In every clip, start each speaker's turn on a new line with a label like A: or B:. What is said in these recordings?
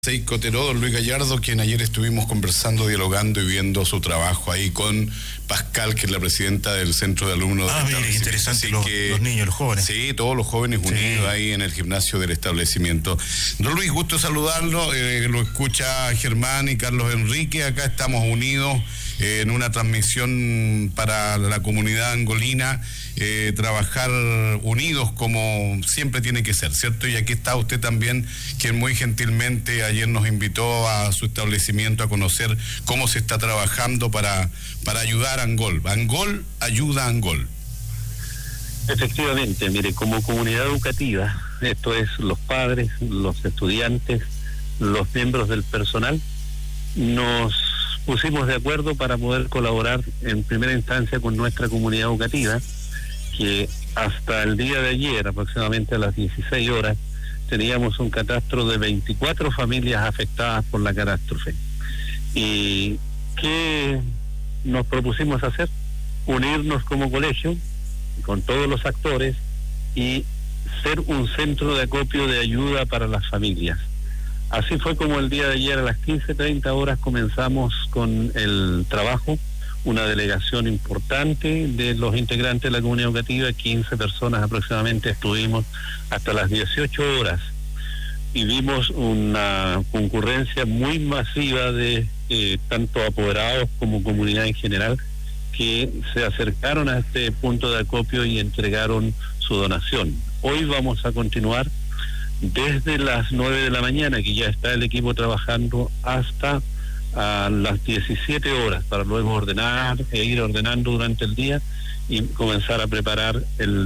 A: Coteró, don Luis Gallardo, quien ayer estuvimos conversando, dialogando y viendo su trabajo ahí con Pascal, que es la presidenta del Centro de Alumnos.
B: Mire, interesante, los niños, los jóvenes.
A: Sí, todos los jóvenes unidos ahí en el gimnasio del establecimiento. Don Luis, gusto saludarlo, lo escucha Germán y Carlos Enrique, acá estamos unidos en una transmisión para la comunidad angolina, trabajar unidos como siempre tiene que ser, ¿cierto? Y aquí está usted también, quien muy gentilmente ayer nos invitó a su establecimiento a conocer cómo se está trabajando para ayudar a Angol. Angol ayuda a Angol.
C: Efectivamente, mire, como comunidad educativa, esto es los padres, los estudiantes, los miembros del personal, nos pusimos de acuerdo para poder colaborar en primera instancia con nuestra comunidad educativa, que hasta el día de ayer, aproximadamente a las 16 horas, teníamos un catastro de 24 familias afectadas por la catástrofe. ¿Y qué nos propusimos hacer? Unirnos como colegio, con todos los actores, y ser un centro de acopio de ayuda para las familias. Así fue como el día de ayer a las 15:30 horas comenzamos con el trabajo, una delegación importante de los integrantes de la comunidad educativa, 15 personas aproximadamente, estuvimos hasta las 18 horas y vimos una concurrencia muy masiva de tanto apoderados como comunidad en general, que se acercaron a este punto de acopio y entregaron su donación. Hoy vamos a continuar desde las 9 de la mañana, que ya está el equipo trabajando, hasta a las 17 horas, para luego ordenar e ir ordenando durante el día y comenzar a preparar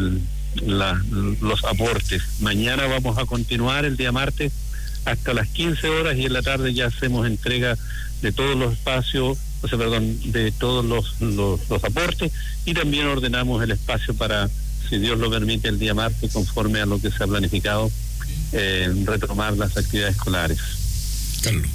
C: los aportes. Mañana vamos a continuar el día martes hasta las 15 horas y en la tarde ya hacemos entrega de todos los espacios, de todos los aportes, y también ordenamos el espacio para, si Dios lo permite, el día martes, conforme a lo que se ha planificado, retomar las actividades escolares.
B: Carlos.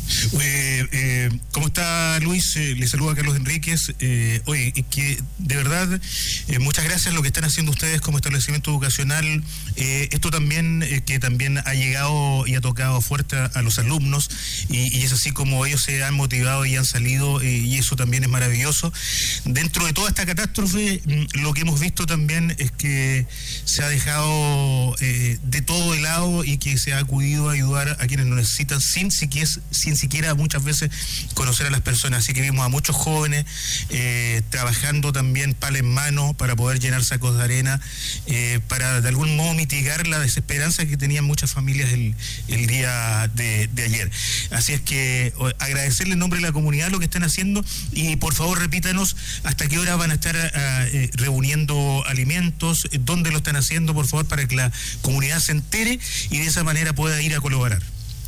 B: ¿Cómo está, Luis? Le saluda Carlos Enríquez. Oye, que de verdad, muchas gracias lo que están haciendo ustedes como establecimiento educacional. Esto también, que también ha llegado y ha tocado fuerte a los alumnos, y es así como ellos se han motivado y han salido, y eso también es maravilloso. Dentro de toda esta catástrofe, lo que hemos visto también es que se ha dejado de todo de lado y que se ha acudido a ayudar a quienes lo necesitan sin siquiera muchas veces conocer a las personas. Así que vimos a muchos jóvenes trabajando también pala en mano para poder llenar sacos de arena, para de algún modo mitigar la desesperanza que tenían muchas familias el día de ayer. Así es que agradecerle en nombre de la comunidad lo que están haciendo, y por favor repítanos hasta qué hora van a estar reuniendo alimentos, dónde lo están haciendo, por favor, para que la comunidad se entere y de esa manera pueda ir a colaborar.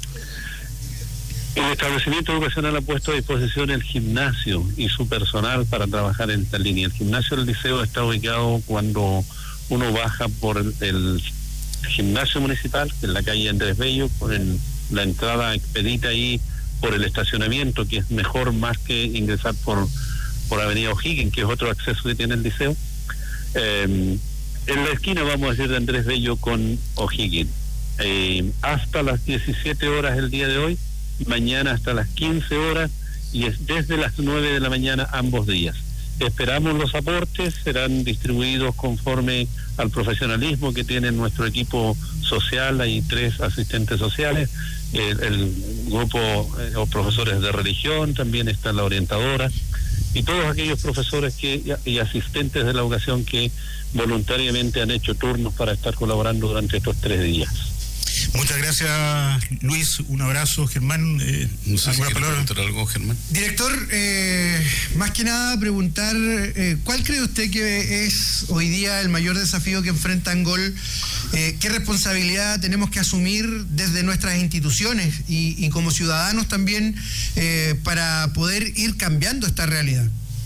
C: El establecimiento educacional ha puesto a disposición el gimnasio y su personal para trabajar en esta línea. El gimnasio del liceo está ubicado cuando uno baja por el gimnasio municipal, en la calle Andrés Bello, por la entrada expedita ahí por el estacionamiento, que es mejor más que ingresar por Avenida O'Higgins, que es otro acceso que tiene el liceo. En la esquina, vamos a decir, de Andrés Bello con O'Higgins. Hasta las 17 horas el día de hoy, mañana hasta las 15 horas, y es desde las 9 de la mañana ambos días. Esperamos los aportes, serán distribuidos conforme al profesionalismo que tiene nuestro equipo social. Hay 3 asistentes sociales, el grupo o profesores de religión, también está la orientadora, y todos aquellos profesores y asistentes de la educación que voluntariamente han hecho turnos para estar colaborando durante estos 3 días.
B: Muchas gracias, Luis. Un abrazo, Germán.
A: No sé si preguntar algo, Germán.
D: Director, más que nada preguntar, ¿cuál cree usted que es hoy día el mayor desafío que enfrenta Angol? ¿Qué responsabilidad tenemos que asumir desde nuestras instituciones y como ciudadanos también para poder ir cambiando esta realidad?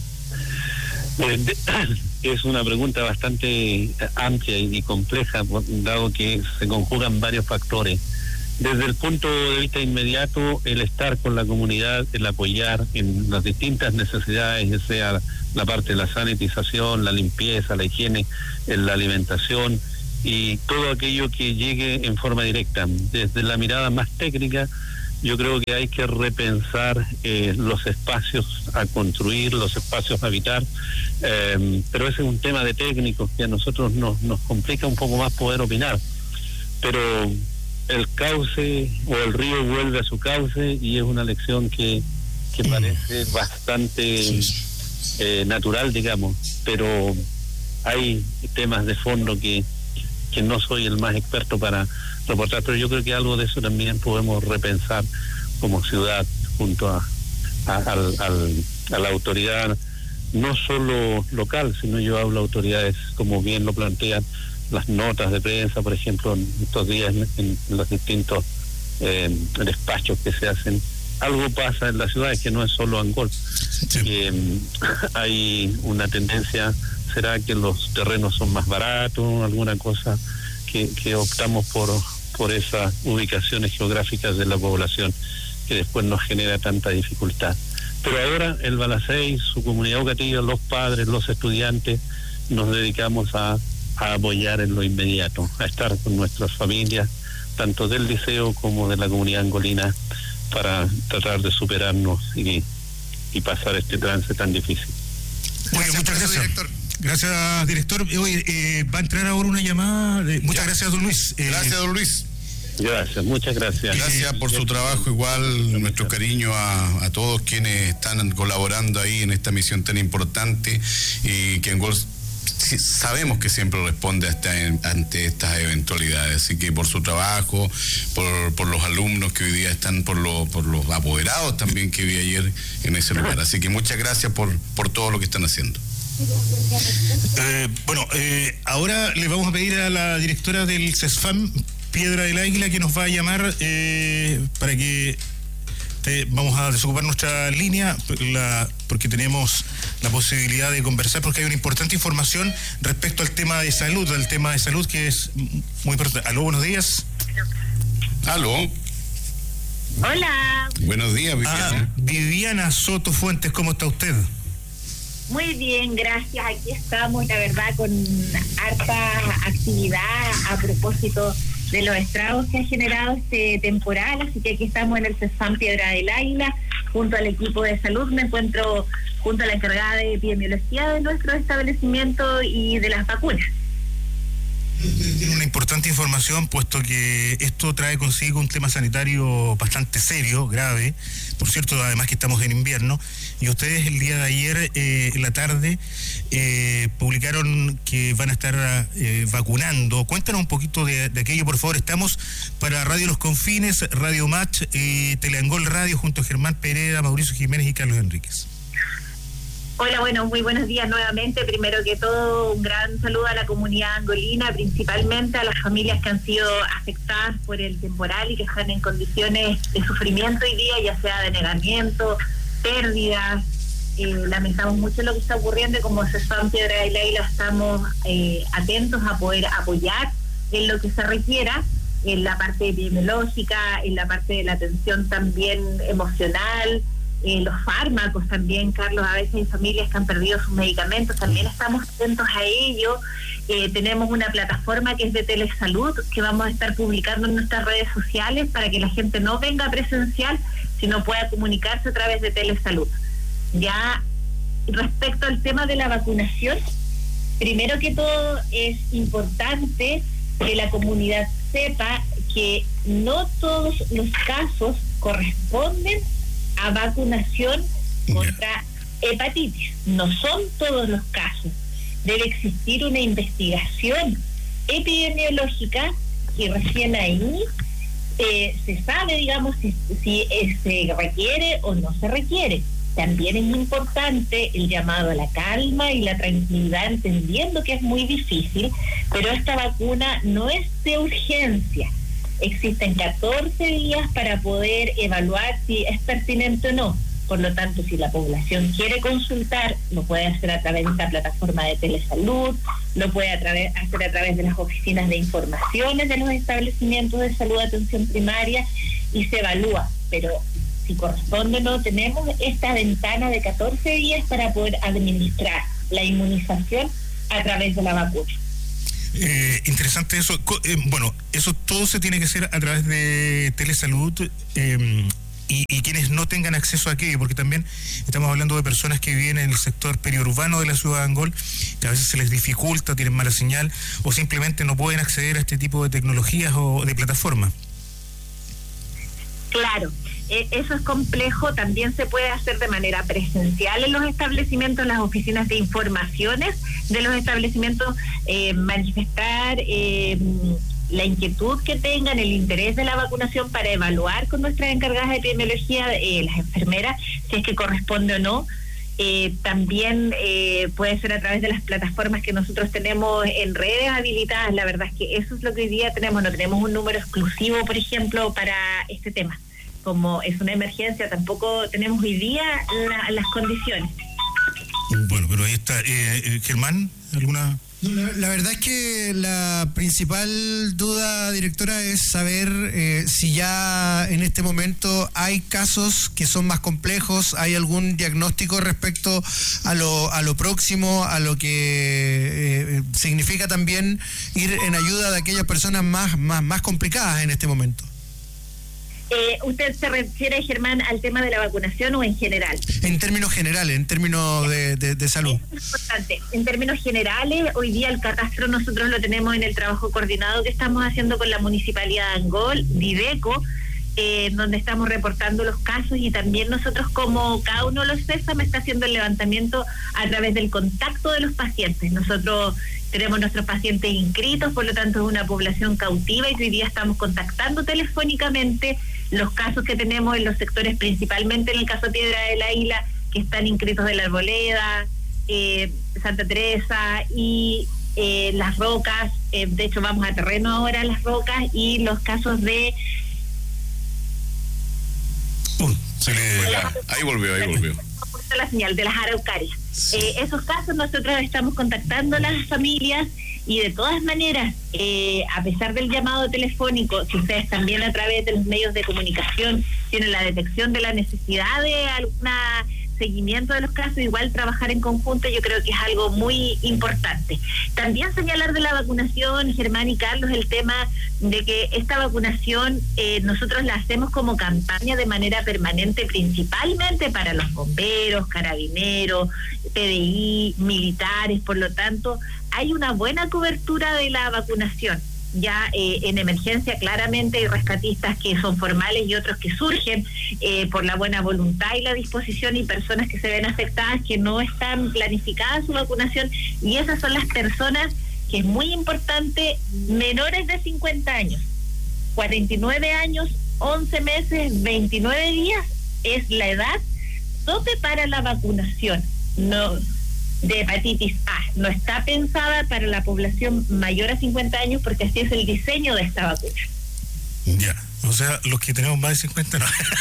C: Es una pregunta bastante amplia y compleja, dado que se conjugan varios factores. Desde el punto de vista inmediato, el estar con la comunidad, el apoyar en las distintas necesidades, ya sea la parte de la sanitización, la limpieza, la higiene, la alimentación y todo aquello que llegue en forma directa. Desde la mirada más técnica, yo creo que hay que repensar los espacios a construir, los espacios a habitar, pero ese es un tema de técnicos que a nosotros nos complica un poco más poder opinar, pero el cauce o el río vuelve a su cauce y es una lección que parece bastante natural, digamos, pero hay temas de fondo que no soy el más experto para reportar, pero yo creo que algo de eso también podemos repensar como ciudad junto a la autoridad, no solo local, sino yo hablo de autoridades, como bien lo plantean las notas de prensa, por ejemplo, en estos días en los distintos despachos que se hacen. Algo pasa en las ciudades que no es solo Angol, que hay una tendencia, será que los terrenos son más baratos, alguna cosa que optamos por esas ubicaciones geográficas de la población que después nos genera tanta dificultad. Pero ahora el Balasey, su comunidad educativa, los padres, los estudiantes, nos dedicamos a apoyar en lo inmediato, a estar con nuestras familias, tanto del liceo como de la comunidad angolina, para tratar de superarnos y pasar este trance tan difícil.
B: Bueno, muchas gracias, director. Gracias, director. Va a entrar ahora una llamada. Muchas gracias, don Luis.
A: Gracias, don Luis.
C: Gracias, muchas gracias.
A: Gracias por su trabajo, igual nuestro cariño a todos quienes están colaborando ahí en esta misión tan importante y que Angol sabemos que siempre responde ante estas eventualidades, así que por su trabajo, por los alumnos que hoy día están, por los apoderados también que vi ayer en ese lugar, así que muchas gracias por todo lo que están haciendo.
B: Ahora le vamos a pedir a la directora del CESFAM, Piedra del Águila, que nos va a llamar para que vamos a desocupar nuestra línea porque tenemos la posibilidad de conversar, porque hay una importante información respecto al tema de salud, que es muy importante. Aló, buenos días.
A: Aló.
E: Hola.
A: Buenos días, Viviana.
B: Viviana Soto Fuentes, ¿cómo está usted?
E: Muy bien, gracias. Aquí estamos, la verdad, con harta actividad a propósito de los estragos que ha generado este temporal, así que aquí estamos en el CESFAM Piedra del Águila, junto al equipo de salud. Me encuentro junto a la encargada de epidemiología de nuestro establecimiento y de las vacunas.
B: Tiene una importante información, puesto que esto trae consigo un tema sanitario bastante serio, grave. Por cierto, además que estamos en invierno, y ustedes el día de ayer, en la tarde, publicaron que van a estar vacunando. Cuéntanos un poquito de aquello, por favor. Estamos para Radio Los Confines, Radio Match, Teleangol Radio, junto a Germán Pereda, Mauricio Jiménez y Carlos Enríquez.
E: Hola, bueno, muy buenos días nuevamente. Primero que todo, un gran saludo a la comunidad angolina, principalmente a las familias que han sido afectadas por el temporal y que están en condiciones de sufrimiento hoy día, ya sea de negamiento, pérdidas. Lamentamos mucho lo que está ocurriendo y como CESFAM Piedra del Águila estamos atentos a poder apoyar en lo que se requiera, en la parte epidemiológica, en la parte de la atención también emocional, los fármacos también, Carlos. A veces hay familias que han perdido sus medicamentos, también estamos atentos a ello. Tenemos una plataforma que es de telesalud, que vamos a estar publicando en nuestras redes sociales para que la gente no venga presencial, sino pueda comunicarse a través de telesalud. Ya respecto al tema de la vacunación, primero que todo es importante que la comunidad sepa que no todos los casos corresponden a vacunación contra hepatitis. No son todos los casos. Debe existir una investigación epidemiológica y recién ahí se sabe, digamos, si se requiere o no se requiere. También es importante el llamado a la calma y la tranquilidad, entendiendo que es muy difícil, pero esta vacuna no es de urgencia. Existen 14 días para poder evaluar si es pertinente o no. Por lo tanto, si la población quiere consultar, lo puede hacer a través de esta plataforma de telesalud, lo puede hacer a través de las oficinas de informaciones de los establecimientos de salud de atención primaria y se evalúa. Pero si corresponde o no, tenemos esta ventana de 14 días para poder administrar la inmunización a través de la vacuna.
B: Interesante eso. Bueno, eso todo se tiene que hacer a través de telesalud. Y quienes no tengan acceso a aquello, porque también estamos hablando de personas que viven en el sector periurbano de la ciudad de Angol, que a veces se les dificulta, tienen mala señal, o simplemente no pueden acceder a este tipo de tecnologías o de plataformas.
E: Claro, eso es complejo. También se puede hacer de manera presencial en los establecimientos, en las oficinas de informaciones de los establecimientos, manifestar la inquietud que tengan, el interés de la vacunación para evaluar con nuestras encargadas de epidemiología, las enfermeras, si es que corresponde o no. También puede ser a través de las plataformas que nosotros tenemos en redes habilitadas. La verdad es que eso es lo que hoy día tenemos. No tenemos un número exclusivo, por ejemplo, para este tema. Como es una emergencia, tampoco tenemos hoy día las condiciones.
B: Bueno, pero ahí está. Germán, ¿alguna...?
D: La verdad es que la principal duda, directora, es saber si ya en este momento hay casos que son más complejos, hay algún diagnóstico respecto a lo próximo, a lo que significa también ir en ayuda de aquellas personas más complicadas en este momento.
E: ¿Usted se refiere, Germán, al tema de la vacunación o en general?
D: En términos generales, en términos de salud.
E: Es importante. En términos generales, hoy día el catastro nosotros lo tenemos en el trabajo coordinado que estamos haciendo con la Municipalidad de Angol, Dideco, donde estamos reportando los casos, y también nosotros, como cada uno de los CESAM, está haciendo el levantamiento a través del contacto de los pacientes. Nosotros tenemos nuestros pacientes inscritos, por lo tanto es una población cautiva, y hoy día estamos contactando telefónicamente los casos que tenemos en los sectores, principalmente en el caso Piedra del Águila, que están inscritos de La Arboleda, Santa Teresa y Las Rocas. De hecho, vamos a terreno ahora a Las Rocas, y los casos de...
A: Ahí volvió.
E: La señal de las Araucarias. Sí. Esos casos nosotros estamos contactando a las familias, y de todas maneras, a pesar del llamado telefónico, si ustedes también a través de los medios de comunicación tienen la detección de la necesidad de algún seguimiento de los casos, igual trabajar en conjunto, yo creo que es algo muy importante. También señalar de la vacunación, Germán y Carlos, el tema de que esta vacunación nosotros la hacemos como campaña de manera permanente, principalmente para los bomberos, carabineros, PDI, militares. Por lo tanto, hay una buena cobertura de la vacunación. Ya en emergencia claramente hay rescatistas que son formales y otros que surgen por la buena voluntad y la disposición, y personas que se ven afectadas que no están planificadas su vacunación, y esas son las personas que es muy importante, menores de 50 años, 49 años, 11 meses, 29 días es la edad tope para la vacunación. No, de hepatitis A no está pensada para la población mayor a 50 años, porque así es el diseño de esta vacuna.
B: Ya, o sea, los que tenemos más de 50 no.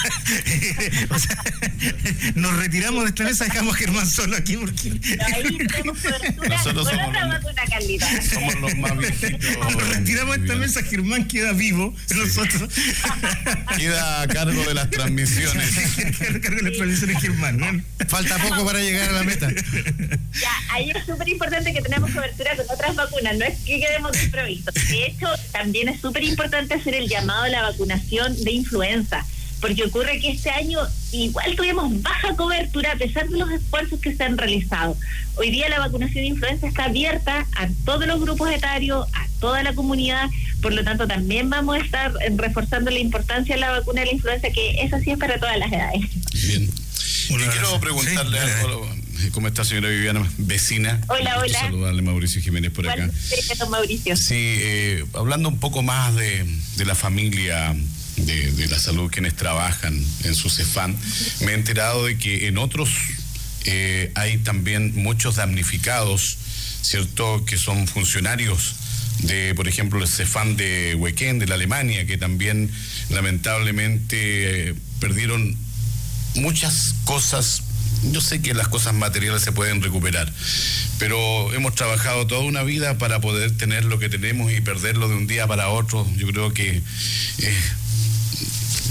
B: O sea, nos retiramos de esta mesa, dejamos a Germán solo aquí porque...
E: Ahí tenemos cobertura con otra vacuna, Carlita.
A: Somos los más viejitos.
B: Nos retiramos de esta mesa, Germán queda vivo, sí. Nosotros...
A: Queda a cargo de las transmisiones.
B: Queda a cargo de las transmisiones, Germán, ¿no?
D: Falta poco para llegar a la meta.
E: Ya, ahí es súper importante que tenemos cobertura con otras vacunas, no es que quedemos desprovistos. De hecho, también es súper importante hacer el llamado a la vacunación de influenza, porque ocurre que este año igual tuvimos baja cobertura a pesar de los esfuerzos que se han realizado. Hoy día la vacunación de influenza está abierta a todos los grupos etarios, a toda la comunidad, por lo tanto también vamos a estar reforzando la importancia de la vacuna de la influenza, que esa sí es para todas las edades.
A: Bien. Y quiero preguntarle algo. ¿Cómo está, señora Viviana? Vecina.
E: Hola.
A: Saludarle, Mauricio Jiménez, por acá.
E: Don Mauricio.
A: Sí, hablando un poco más de la familia de la salud, quienes trabajan en su CEFAM, me he enterado de que en otros hay también muchos damnificados, ¿cierto?, que son funcionarios de, por ejemplo, el CEFAM de Huequén, de la Alemania, que también lamentablemente perdieron muchas cosas. Yo sé que las cosas materiales se pueden recuperar, pero hemos trabajado toda una vida para poder tener lo que tenemos, y perderlo de un día para otro, yo creo que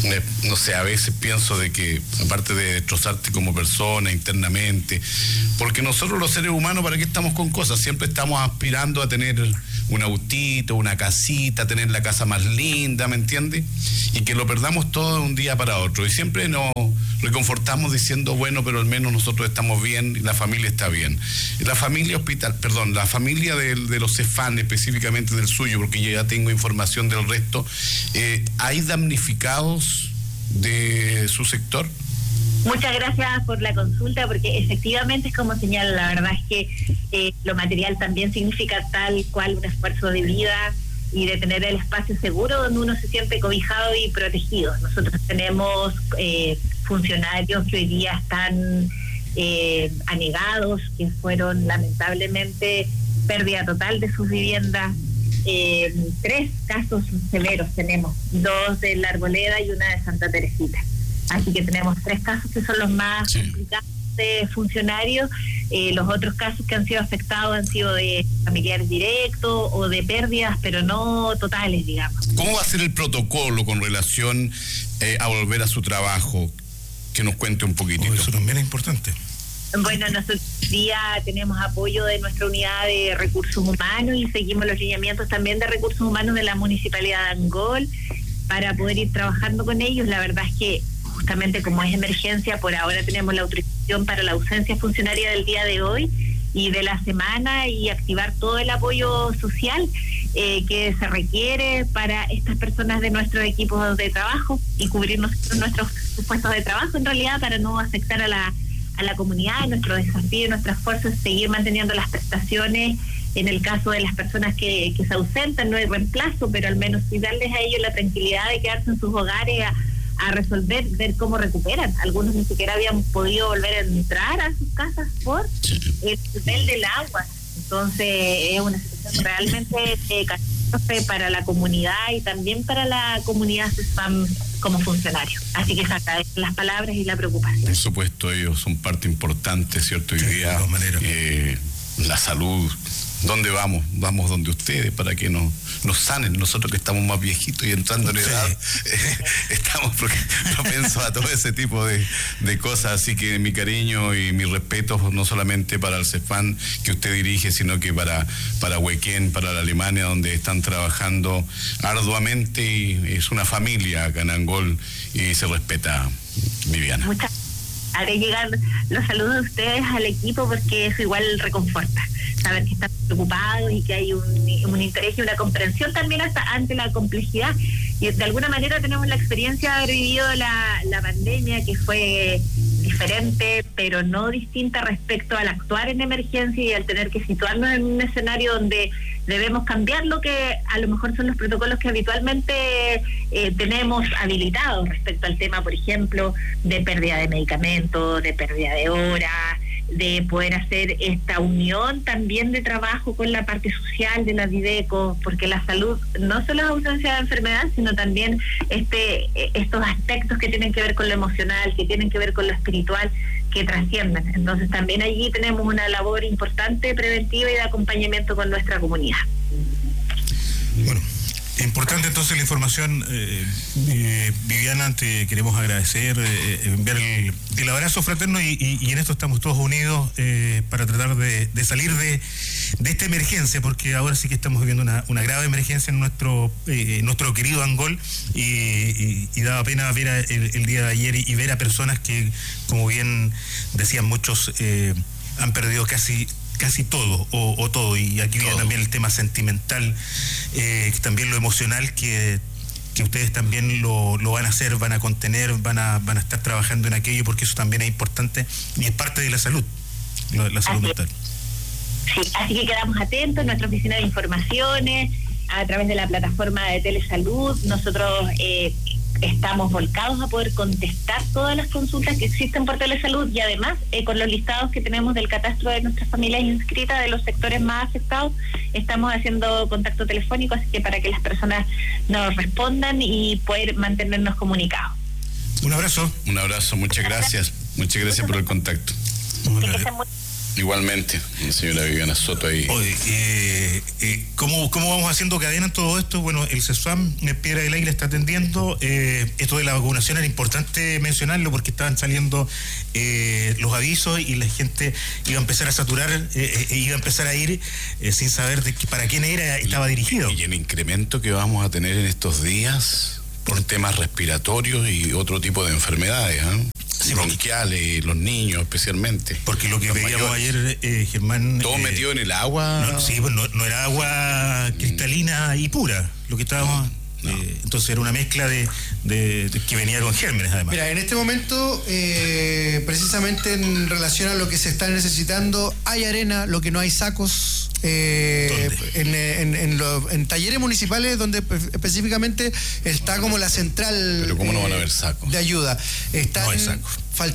A: no sé, a veces pienso de que, aparte de destrozarte como persona internamente, porque nosotros los seres humanos, ¿para qué estamos con cosas? Siempre estamos aspirando a tener un autito, una casita, tener la casa más linda, ¿me entiendes? Y que lo perdamos todo de un día para otro. Y siempre nos reconfortamos diciendo, bueno, pero al menos nosotros estamos bien y la familia está bien. La familia la familia de los CEFAN, específicamente del suyo, porque yo ya tengo información del resto, ¿hay damnificados de su sector?
E: Muchas gracias por la consulta, porque efectivamente es como señala, la verdad es que lo material también significa tal cual un esfuerzo de vida y de tener el espacio seguro donde uno se siente cobijado y protegido. Nosotros tenemos funcionarios que hoy día están anegados, que fueron lamentablemente pérdida total de sus viviendas. 3 casos severos tenemos, 2 de La Arboleda y 1 de Santa Teresita. Así que tenemos 3 casos que son los más complicados de funcionarios. Los otros casos que han sido afectados han sido de familiares directos o de pérdidas, pero no totales, digamos.
A: ¿Cómo va a ser el protocolo con relación a volver a su trabajo? Que nos cuente un poquitito.
B: Eso también es importante.
E: Bueno, nosotros día tenemos apoyo de nuestra unidad de recursos humanos y seguimos los lineamientos también de recursos humanos de la Municipalidad de Angol para poder ir trabajando con ellos. La verdad es que justamente como es emergencia, por ahora tenemos la autorización para la ausencia funcionaria del día de hoy y de la semana, y activar todo el apoyo social que se requiere para estas personas de nuestros equipos de trabajo y cubrir nuestros puestos de trabajo, en realidad, para no afectar a la comunidad. Nuestro desafío y nuestro esfuerzo es seguir manteniendo las prestaciones. En el caso de las personas que se ausentan, no hay reemplazo, pero al menos sí darles a ellos la tranquilidad de quedarse en sus hogares a resolver, ver cómo recuperan. Algunos ni siquiera habían podido volver a entrar a sus casas por el nivel del agua. Entonces es una situación realmente catástrofe para la comunidad y también para la comunidad CEFAM como funcionario. Así que se agradecen las palabras y la preocupación.
A: Por supuesto, ellos son parte importante, ¿cierto? Hoy día la salud. ¿Dónde vamos? Vamos donde ustedes para que nos sanen. Nosotros que estamos más viejitos y entrando en edad, estamos propensos a todo ese tipo de cosas. Así que mi cariño y mi respeto, no solamente para el CEFAN que usted dirige, sino que para Huequén, para la Alemania, donde están trabajando arduamente, y es una familia acá en Angol y se respeta, Viviana.
E: Haré llegar los saludos de ustedes al equipo, porque eso igual reconforta, saber que están preocupados y que hay un interés y una comprensión también hasta ante la complejidad. Y de alguna manera tenemos la experiencia de haber vivido la pandemia, que fue diferente, pero no distinta respecto al actuar en emergencia y al tener que situarnos en un escenario donde debemos cambiar lo que a lo mejor son los protocolos que habitualmente tenemos habilitados respecto al tema, por ejemplo, de pérdida de medicamentos, de pérdida de horas, de poder hacer esta unión también de trabajo con la parte social de la Videco, porque la salud no solo es ausencia de enfermedad, sino también estos aspectos que tienen que ver con lo emocional, que tienen que ver con lo espiritual, que trascienden. Entonces también allí tenemos una labor importante preventiva y de acompañamiento con nuestra comunidad.
B: Bueno, importante entonces la información, Viviana. Te queremos agradecer, enviar el abrazo fraterno y en esto estamos todos unidos para tratar de salir de esta emergencia, porque ahora sí que estamos viviendo una grave emergencia en nuestro querido Angol, y daba pena ver el día de ayer y ver a personas que, como bien decían muchos, han perdido casi todo o todo, y aquí viene también el tema sentimental, también lo emocional que ustedes también lo van a hacer, van a contener, van a estar trabajando en aquello, porque eso también es importante y es parte de la salud, la salud mental.
E: Sí, así que quedamos atentos en nuestra oficina de informaciones, a través de la plataforma de Telesalud. Nosotros estamos volcados a poder contestar todas las consultas que existen por Telesalud, y además con los listados que tenemos del catastro de nuestras familias inscritas de los sectores más afectados, estamos haciendo contacto telefónico, así que para que las personas nos respondan y poder mantenernos comunicados.
B: Un abrazo,
A: muchas gracias por el contacto. Igualmente, la señora Viviana Soto ahí.
B: Oye, ¿cómo vamos haciendo cadena en todo esto? Bueno, el CESFAM, Piedra del Águila, está atendiendo. Esto de la vacunación era importante mencionarlo porque estaban saliendo los avisos y la gente iba a empezar a saturar, iba a empezar a ir sin saber para quién estaba dirigido.
A: Y el incremento que vamos a tener en estos días por temas respiratorios y otro tipo de enfermedades,
B: Sí,
A: bronquiales, los niños especialmente.
B: Porque lo que veíamos ayer, Germán...
A: ¿Todo metido en el agua?
B: No era agua cristalina y pura, lo que estábamos... entonces era una mezcla de que venía con gérmenes, además.
D: Mira, en este momento, precisamente en relación a lo que se está necesitando, hay arena, lo que no hay sacos. En talleres municipales donde específicamente está como la central.
A: Pero ¿cómo no van a haber sacos?
D: De ayuda.
B: No hay sacos.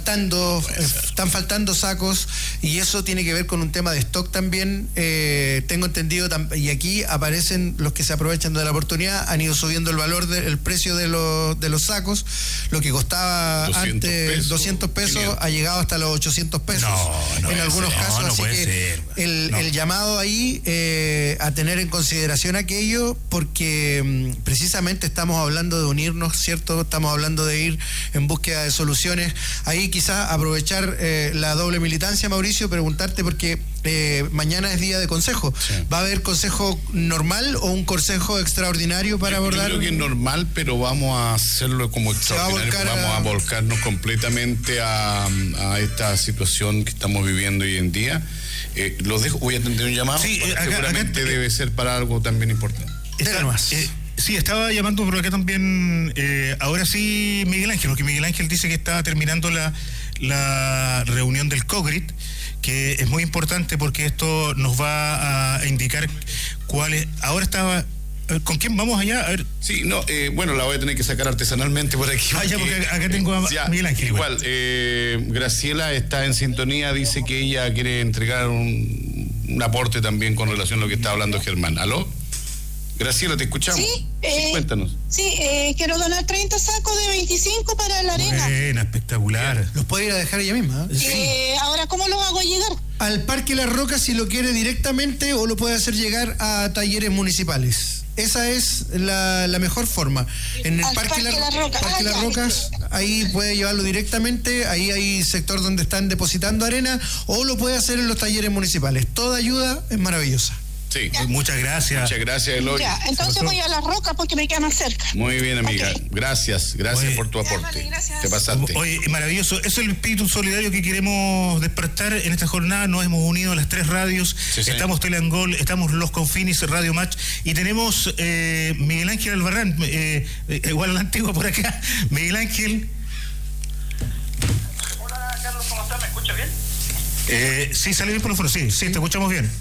D: Están faltando sacos, y eso tiene que ver con un tema de stock también. Tengo entendido, y aquí aparecen los que se aprovechan de la oportunidad, han ido subiendo el valor el precio de los sacos. Lo que costaba
A: 200
D: antes
A: pesos,
D: 200 pesos
A: 500.
D: Ha llegado hasta los 800 pesos en algunos casos, así que el llamado ahí a tener en consideración aquello, porque precisamente estamos hablando de unirnos, ¿cierto? Estamos hablando de ir en búsqueda de soluciones. Ahí quizás aprovechar la doble militancia, Mauricio, preguntarte porque mañana es día de consejo. Sí. ¿Va a haber consejo normal o un consejo extraordinario para abordar?
A: Yo creo que es normal, pero vamos a hacerlo como extraordinario. Vamos a volcarnos completamente a esta situación que estamos viviendo hoy en día. Los dejo, voy a atender un llamado.
B: Sí,
A: seguramente debe ser para algo también importante.
B: Sí, estaba llamando por acá también, ahora sí, Miguel Ángel, porque Miguel Ángel dice que estaba terminando la reunión del COGRIT, que es muy importante porque esto nos va a indicar cuál es. Ahora estaba... ¿Con quién vamos allá? A ver.
A: Sí, no, bueno, la voy a tener que sacar artesanalmente por aquí.
B: Porque acá tengo a Miguel Ángel.
A: Igual, Graciela está en sintonía, dice que ella quiere entregar un aporte también con relación a lo que está hablando Germán. ¿Aló? Graciela, te escuchamos.
F: Sí,
A: cuéntanos.
F: Sí, quiero donar 30 sacos de 25 para la arena.
B: Buena, espectacular.
D: Los puede ir a dejar ella misma.
F: Sí. Ahora, ¿cómo los hago llegar?
D: Al Parque Las Rocas, si lo quiere directamente, o lo puede hacer llegar a talleres municipales. Esa es la mejor forma. En el Parque Las Rocas, ahí puede llevarlo directamente. Ahí hay sector donde están depositando arena, o lo puede hacer en los talleres municipales. Toda ayuda es maravillosa.
A: Sí.
B: Muchas gracias.
A: Muchas gracias, Eloy.
F: Ya, entonces voy a Las Rocas porque me queda más cerca.
A: Muy bien, amiga. Okay. Gracias por tu aporte.
F: Vale, gracias.
A: Te pasaste.
B: Oye, maravilloso. Es el espíritu solidario que queremos despertar en esta jornada. Nos hemos unido a las 3 radios. Sí, estamos Teleangol, estamos Los Confines, Radio Match, y tenemos Miguel Ángel Albarrán, igual a la antigua por acá. Miguel Ángel.
G: Hola, Carlos, ¿cómo estás? ¿Me escuchas bien?
B: Sí, sale bien por los foros. Sí, te escuchamos bien.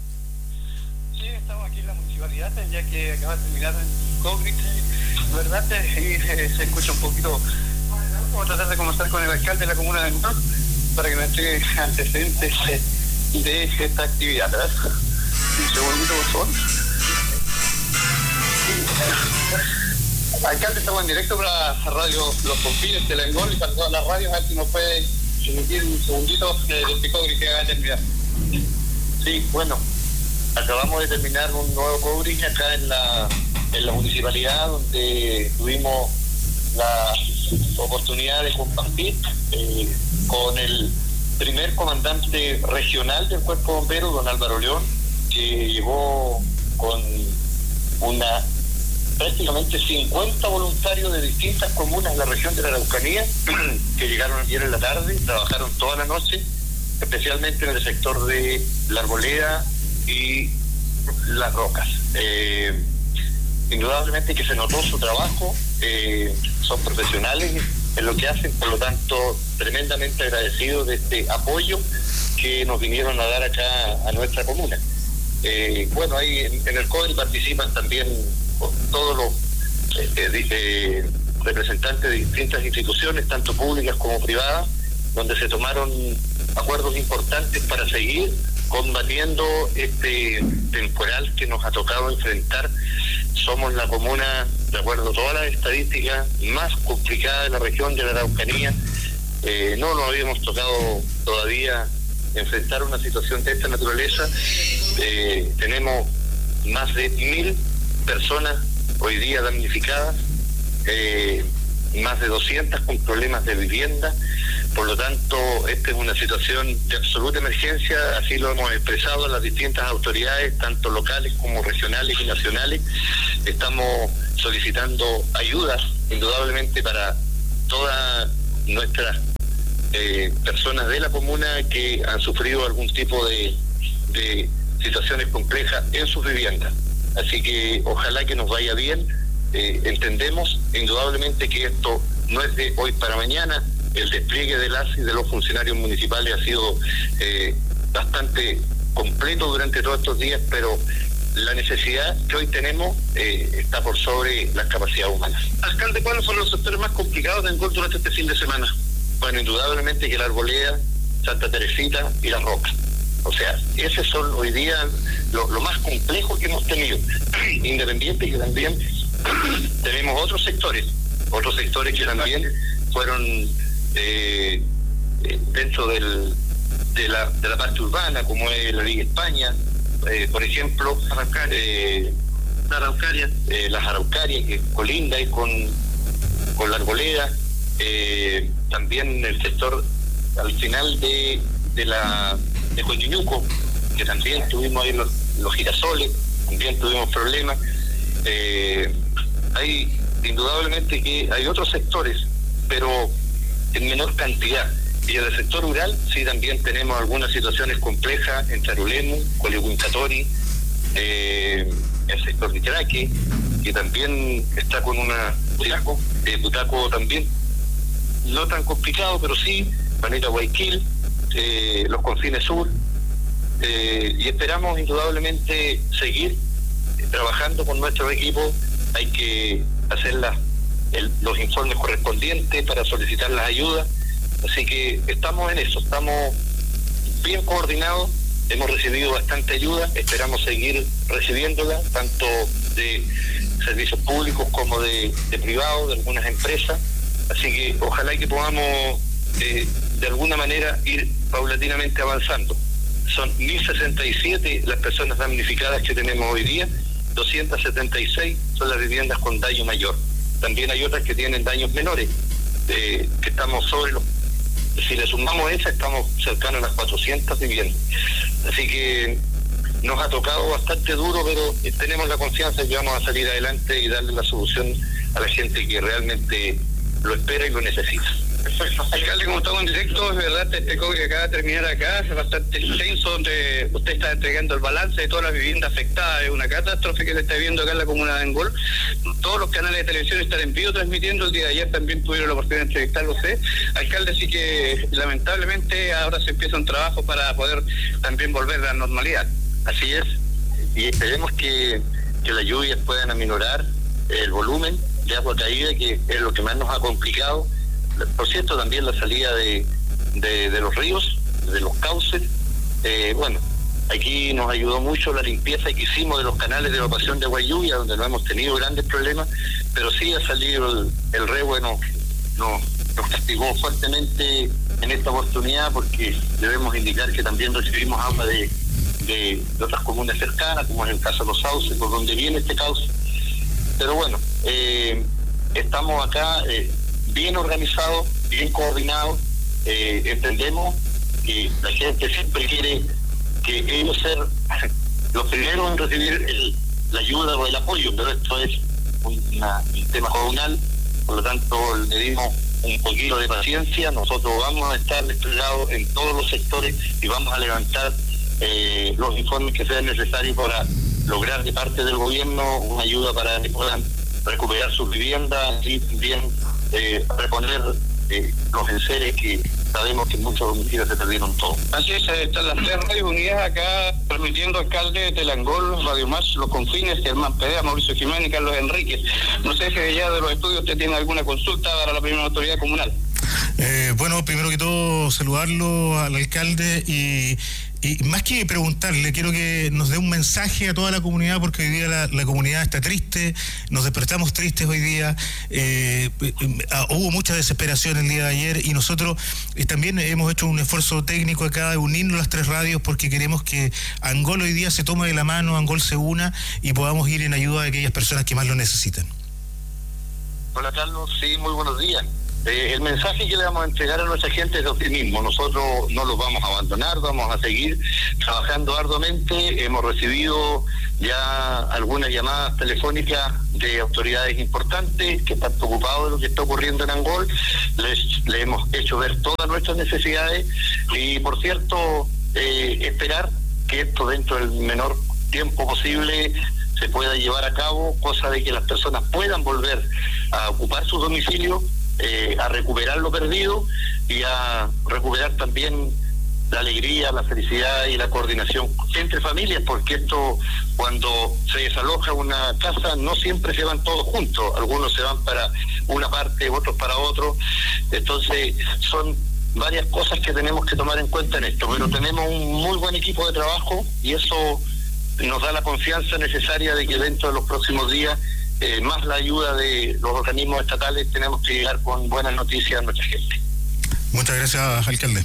G: Ya que acaba de terminar el COVID, ¿verdad? Y se escucha un poquito. Vamos a tratar de conversar con el alcalde de la comuna de Nueva para que nos entregue antecedentes de esta actividad, ¿verdad? Un segundito, por favor. Alcalde, estamos en directo para Radio Los Confines, Teleangol, y para todas las radios, a ver si nos puede emitir un segundito del COVID que acaba de terminar. Sí, bueno. Acabamos de terminar un nuevo coverage acá en la municipalidad, donde tuvimos la oportunidad de compartir con el primer comandante regional del Cuerpo de Bomberos, don Álvaro León, que llegó con prácticamente 50 voluntarios de distintas comunas de la región de la Araucanía, que llegaron ayer en la tarde, trabajaron toda la noche, especialmente en el sector de La Arboleda y Las Rocas. Indudablemente que se notó su trabajo, son profesionales en lo que hacen, por lo tanto tremendamente agradecidos de este apoyo que nos vinieron a dar acá a nuestra comuna. Bueno, ahí en el CODEL participan también todos los representantes de distintas instituciones, tanto públicas como privadas, donde se tomaron acuerdos importantes para seguir combatiendo este temporal que nos ha tocado enfrentar. Somos la comuna, de acuerdo a todas las estadísticas, más complicada de la región de la Araucanía. No nos habíamos tocado todavía enfrentar una situación de esta naturaleza. Tenemos más de 1.000 personas hoy día damnificadas, más de 200 con problemas de vivienda. Por lo tanto, esta es una situación de absoluta emergencia, así lo hemos expresado a las distintas autoridades, tanto locales como regionales y nacionales. Estamos solicitando ayudas, indudablemente, para todas nuestras personas de la comuna que han sufrido algún tipo de situaciones complejas en sus viviendas. Así que ojalá que nos vaya bien. Entendemos indudablemente que esto no es de hoy para mañana. El despliegue de las y de los funcionarios municipales ha sido bastante completo durante todos estos días, pero la necesidad que hoy tenemos está por sobre las capacidades humanas. Alcalde, ¿cuáles son los sectores más complicados de Angol durante este fin de semana? Bueno, indudablemente que la Arboleda, Santa Teresita y La Roca. O sea, esos son hoy día lo más complejo que hemos tenido. Independiente que también tenemos otros sectores que también fueron dentro de la parte urbana, como es la Liga España, por ejemplo, las Araucarias, que colinda y con la Arboleda, también el sector al final de Coyuñuco, que también tuvimos ahí los girasoles, también tuvimos problemas. Hay indudablemente que hay otros sectores, pero en menor cantidad. Y en el sector rural sí también tenemos algunas situaciones complejas en Charulemu, Colehuincatori, el sector de Icaraque, que también está con una Butaco también, no tan complicado, pero sí, Paneta Guayquil, los confines sur, y esperamos indudablemente seguir trabajando con nuestro equipo. Hay que hacer los informes correspondientes para solicitar las ayudas, así que estamos en eso, estamos bien coordinados, hemos recibido bastante ayuda, esperamos seguir recibiéndola, tanto de servicios públicos como de privados, de algunas empresas, así que ojalá que podamos de alguna manera ir paulatinamente avanzando. Son 1.067 las personas damnificadas que tenemos hoy día, 276 son las viviendas con daño mayor. También hay otras que tienen daños menores, que estamos sobre los... Si le sumamos esa, estamos cercanos a las 400 viviendas. Así que nos ha tocado bastante duro, pero tenemos la confianza de que vamos a salir adelante y darle la solución a la gente que realmente lo espera y lo necesita. Perfecto. Alcalde, como estamos en directo, es verdad, este COVID que acaba de terminar acá es bastante extenso, donde usted está entregando el balance de todas las viviendas afectadas. Es una catástrofe que se está viendo acá en la comuna de Angol. Todos los canales de televisión están en vivo transmitiendo. El día de ayer también tuvieron la oportunidad de entrevistarlo usted, alcalde, así que lamentablemente ahora se empieza un trabajo para poder también volver a la normalidad. Así es, y esperemos que las lluvias puedan aminorar el volumen de agua caída, que es lo que más nos ha complicado. Por cierto, también la salida de los ríos, de los cauces. Bueno, aquí nos ayudó mucho la limpieza que hicimos de los canales de evacuación de agua y lluvia, donde no hemos tenido grandes problemas, pero sí ha salido el Rehue, nos castigó fuertemente en esta oportunidad, porque debemos indicar que también recibimos agua de otras comunas cercanas, como es el caso de Los Sauces, por donde viene este cauce. Pero bueno, estamos acá bien organizados, bien coordinados. Entendemos que la gente siempre quiere que ellos sean los primeros en recibir la ayuda o el apoyo, pero esto es un tema comunal, por lo tanto le dimos un poquito de paciencia. Nosotros vamos a estar desplegados en todos los sectores y vamos a levantar los informes que sean necesarios para lograr de parte del gobierno una ayuda para que puedan recuperar sus viviendas y también reponer los enseres que sabemos que en muchos domicilios se perdieron todos. Así es, están las 3 radios unidas acá transmitiendo, alcalde de Angol, Radio Más, Los Confines, Germán Pedea, Mauricio Jiménez y Carlos Enríquez. No sé si allá de los estudios usted tiene alguna consulta para la primera autoridad comunal.
B: Bueno, primero que todo, saludarlo al alcalde y más que preguntarle, quiero que nos dé un mensaje a toda la comunidad, porque hoy día la comunidad está triste, nos despertamos tristes hoy día, hubo mucha desesperación el día de ayer y nosotros también hemos hecho un esfuerzo técnico acá de unirnos las 3 radios porque queremos que Angol hoy día se tome de la mano, Angol se una y podamos ir en ayuda de aquellas personas que más lo necesitan.
C: Hola Carlos, sí, muy buenos días. El mensaje que le vamos a entregar a nuestra gente es de optimismo. Nosotros no los vamos a abandonar, vamos a seguir trabajando arduamente. Hemos recibido ya algunas llamadas telefónicas de autoridades importantes que están preocupados de lo que está ocurriendo en Angol. Les hemos hecho ver todas nuestras necesidades y, por cierto, esperar que esto dentro del menor tiempo posible se pueda llevar a cabo, cosa de que las personas puedan volver a ocupar sus domicilios, a recuperar lo perdido y a recuperar también la alegría, la felicidad y la coordinación entre familias, porque esto, cuando se desaloja una casa, no siempre se van todos juntos, algunos se van para una parte, otros para otro, entonces son varias cosas que tenemos que tomar en cuenta en esto, pero tenemos un muy buen equipo de trabajo y eso nos da la confianza necesaria de que dentro de los próximos días, más la ayuda de los organismos estatales, tenemos que llegar con buenas noticias a nuestra gente.
B: Muchas gracias, alcalde.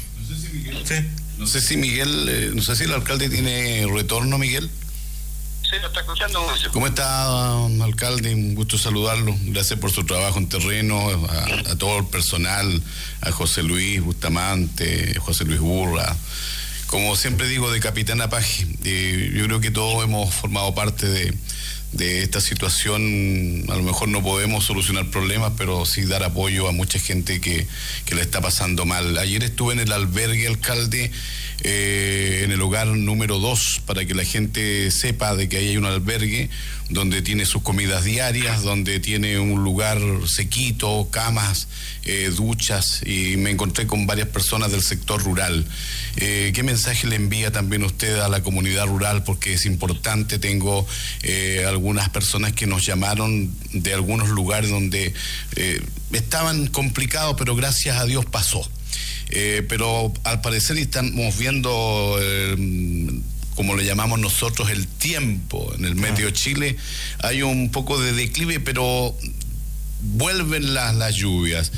A: No sé si Miguel, no sé si el alcalde tiene retorno, Miguel.
C: Sí, lo está escuchando.
A: ¿Cómo está, alcalde? Un gusto saludarlo. Gracias por su trabajo en terreno, a todo el personal, a José Luis Bustamante, José Luis Burra. Como siempre digo, de Capitán Apache, yo creo que todos hemos formado parte de esta situación. A lo mejor no podemos solucionar problemas, pero sí dar apoyo a mucha gente que la está pasando mal. Ayer estuve en el albergue, alcalde, en el hogar número 2, para que la gente sepa de que ahí hay un albergue donde tiene sus comidas diarias, donde tiene un lugar sequito, camas, duchas, y me encontré con varias personas del sector rural. ¿Qué mensaje le envía también usted a la comunidad rural? Porque es importante, tengo algunas personas que nos llamaron de algunos lugares donde estaban complicados, pero gracias a Dios pasó. Pero al parecer estamos viendo, como le llamamos nosotros, el tiempo en el medio Chile. Hay un poco de declive, pero vuelven las lluvias.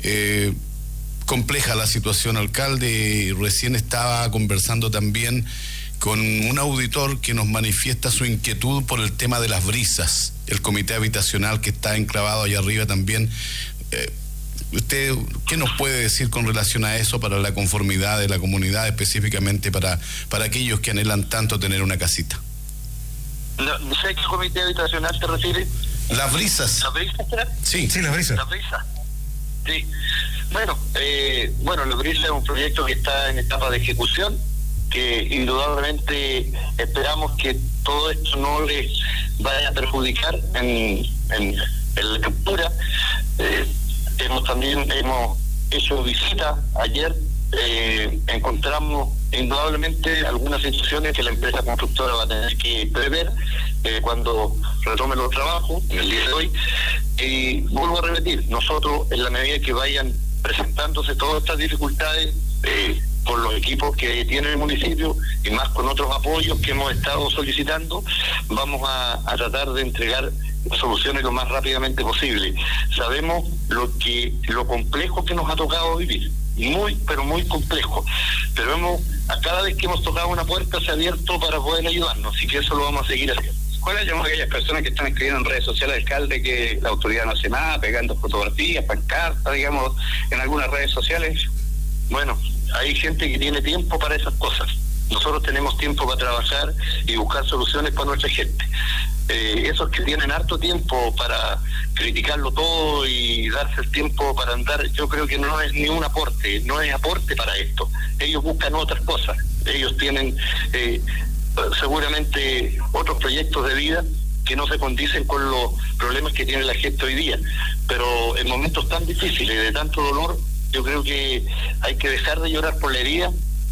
A: Compleja la situación, alcalde. Recién estaba conversando también con un auditor que nos manifiesta su inquietud por el tema de las brisas, el comité habitacional que está enclavado allá arriba también. ¿Usted qué nos puede decir con relación a eso, para la conformidad de la comunidad, específicamente para aquellos que anhelan tanto tener una casita?
C: No sé a qué comité habitacional te refieres.
A: Las brisas.
C: ¿Las brisas?
A: Sí,
B: las brisas.
C: Las brisas. Sí. Bueno, la brisa es un proyecto que está en etapa de ejecución, que indudablemente esperamos que todo esto no les vaya a perjudicar en la estructura. Hemos hecho visita ayer, encontramos indudablemente algunas situaciones que la empresa constructora va a tener que prever cuando retome los trabajos en el día de hoy. Y vuelvo a repetir, nosotros, en la medida que vayan presentándose todas estas dificultades con los equipos que tiene el municipio y más con otros apoyos que hemos estado solicitando, vamos a tratar de entregar soluciones lo más rápidamente posible. Sabemos lo complejo que nos ha tocado vivir, pero muy complejo, pero a cada vez que hemos tocado una puerta se ha abierto para poder ayudarnos, así que eso lo vamos a seguir haciendo.
H: ¿Cuál es a aquellas personas que están escribiendo en redes sociales, alcalde, que la autoridad no hace nada, pegando fotografías, pancartas, digamos, en algunas redes sociales?
C: Bueno, hay gente que tiene tiempo para esas cosas. Nosotros tenemos tiempo para trabajar y buscar soluciones para nuestra gente. Esos que tienen harto tiempo para criticarlo todo y darse el tiempo para andar, yo creo que no es ni un aporte, no es aporte para esto. Ellos buscan otras cosas. Ellos tienen seguramente otros proyectos de vida que no se condicen con los problemas que tiene la gente hoy día. Pero en momentos tan difíciles, de tanto dolor, yo creo que hay que dejar de llorar por la herida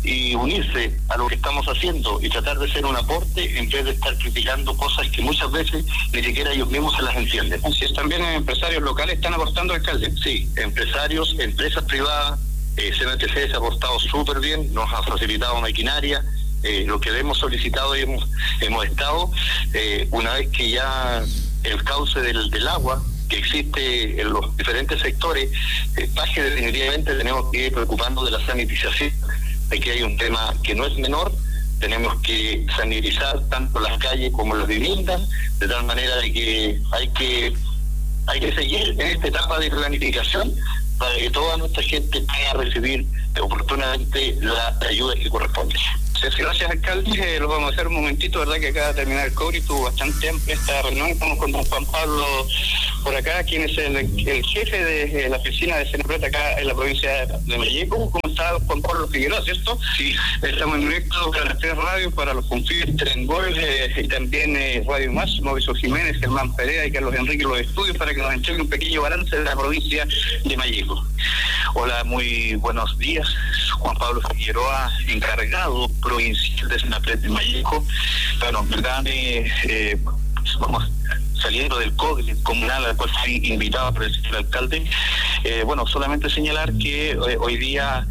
H: y unirse a lo que estamos haciendo y tratar de ser un aporte en vez de estar criticando cosas que muchas veces ni siquiera ellos mismos se las entienden.
G: Si es también empresarios locales están aportando, alcalde.
H: Sí, empresarios, empresas privadas, CNTC se ha aportado súper bien, nos ha facilitado maquinaria. Lo que hemos solicitado y hemos estado, una vez que ya el cauce del agua que existe en los diferentes sectores baje, definitivamente tenemos que ir preocupando de la sanitización. Aquí hay un tema que no es menor, tenemos que sanitizar tanto las calles como las viviendas, de tal manera de que hay que seguir en esta etapa de planificación para que toda nuestra gente pueda recibir oportunamente la ayuda que corresponde.
G: Gracias, alcalde. Lo vamos a hacer un momentito, ¿verdad? Que acaba de terminar el COGRI, estuvo bastante amplia esta reunión. Estamos con don Juan Pablo por acá, quien es el jefe de la oficina de CNPRED acá en la provincia de Malleco. ¿Cómo está Juan Pablo Figueroa, cierto?
H: Sí.
G: Estamos en directo para las 3 radios, para los confines Telengol y también Radio Más, Mauricio Jiménez, Germán Perea y Carlos Enrique, los estudios, para que nos entregue un pequeño balance de la provincia de Malleco.
H: Hola, muy buenos días. Juan Pablo Figueroa, encargado provincial de CNPRED de Malleco. Bueno, en verdad, vamos saliendo del COGRI comunal al cual fui invitado por el señor alcalde. Bueno, solamente señalar que hoy día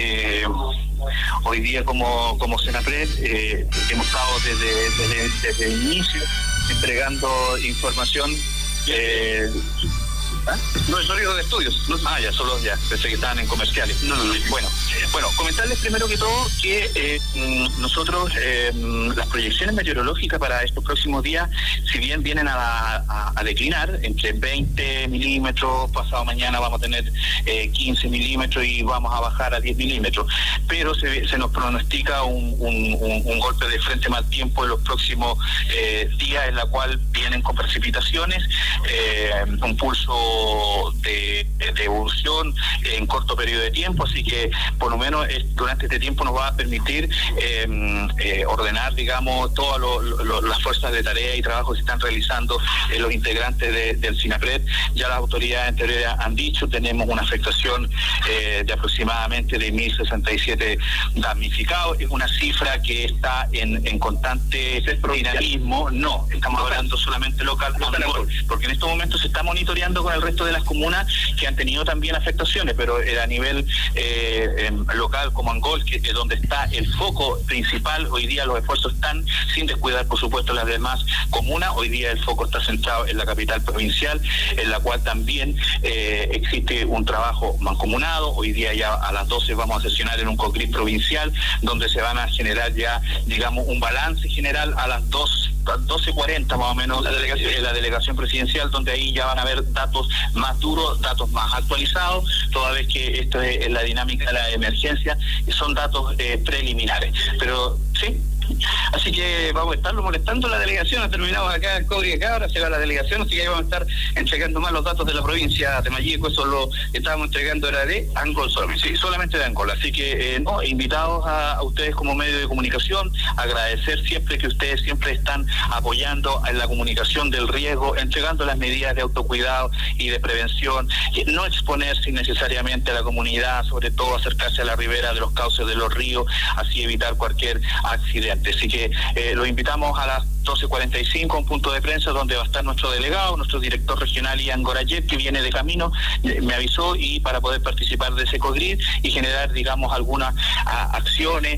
H: como CNPRED hemos estado desde el inicio entregando información.
G: No, es horario de estudios.
H: Ya, pensé que estaban en comerciales.
G: No.
H: Bueno, comentarles primero que todo que nosotros, las proyecciones meteorológicas para estos próximos días, si bien vienen a declinar, entre 20 milímetros, pasado mañana vamos a tener 15 milímetros y vamos a bajar a 10 milímetros, pero se nos pronostica un golpe de frente mal tiempo en los próximos días, en la cual vienen con precipitaciones, un pulso de evolución en corto periodo de tiempo, así que por lo menos durante este tiempo nos va a permitir ordenar, digamos, todas las fuerzas de tarea y trabajo que se están realizando los integrantes del CNPRED. Ya las autoridades anteriores han dicho, tenemos una afectación de aproximadamente de 1.067 damnificados. Es una cifra que está en constante dinamismo. No, estamos hablando solamente local, porque en estos momentos se está monitoreando con el resto de las comunas que han tenido también afectaciones, pero a nivel local como Angol, que es donde está el foco principal, hoy día los esfuerzos están, sin descuidar por supuesto las demás comunas. Hoy día el foco está centrado en la capital provincial, en la cual también existe un trabajo mancomunado. Hoy día ya a las 12 vamos a sesionar en un COGRI provincial, donde se van a generar ya, digamos, un balance general a las 12:40 más o menos la delegación presidencial, donde ahí ya van a haber datos más duros, datos más actualizados, toda vez que esto es la dinámica de la emergencia y son datos preliminares. Pero sí, así que vamos a estarlo molestando la delegación. Terminamos acá el COGRI acá, ahora se va la delegación, así que ahí vamos a estar entregando más los datos de la provincia de Malleco. Eso lo estábamos entregando, era de Angol solamente, sí, solamente de Angol. Así que invitados a ustedes como medio de comunicación, agradecer siempre que ustedes siempre están apoyando en la comunicación del riesgo, entregando las medidas de autocuidado y de prevención, no exponerse innecesariamente a la comunidad, sobre todo acercarse a la ribera de los cauces de los ríos, así evitar cualquier accidente. Así que los invitamos a las 12:45 a un punto de prensa donde va a estar nuestro delegado, nuestro director regional Ian Gorayet, que viene de camino, me avisó, y para poder participar de ese COGRI y generar, digamos, algunas acciones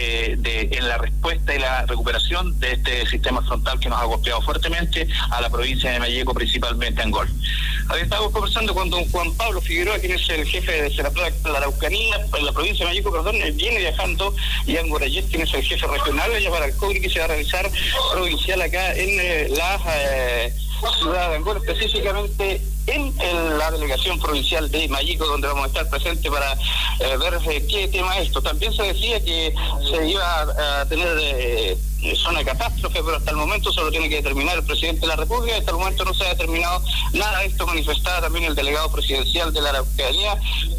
H: en la respuesta y la recuperación de este sistema frontal que nos ha golpeado fuertemente a la provincia de Malleco, principalmente a Angol.
G: Estamos conversando con don Juan Pablo Figueroa, quien es el jefe de CNPRED en la Araucanía, en la provincia de Malleco, viene viajando Ian Gorayet, quien es el jefe regional allá para el COGRI que se va a realizar provincial acá en la ciudad de Angol, específicamente en la delegación provincial de Malleco, donde vamos a estar presentes para ver qué tema es esto. También se decía que se iba a tener zona de catástrofe, pero hasta el momento solo tiene que determinar el presidente de la República. Hasta el momento no se ha determinado nada de esto. Manifestaba también el delegado presidencial de la Araucanía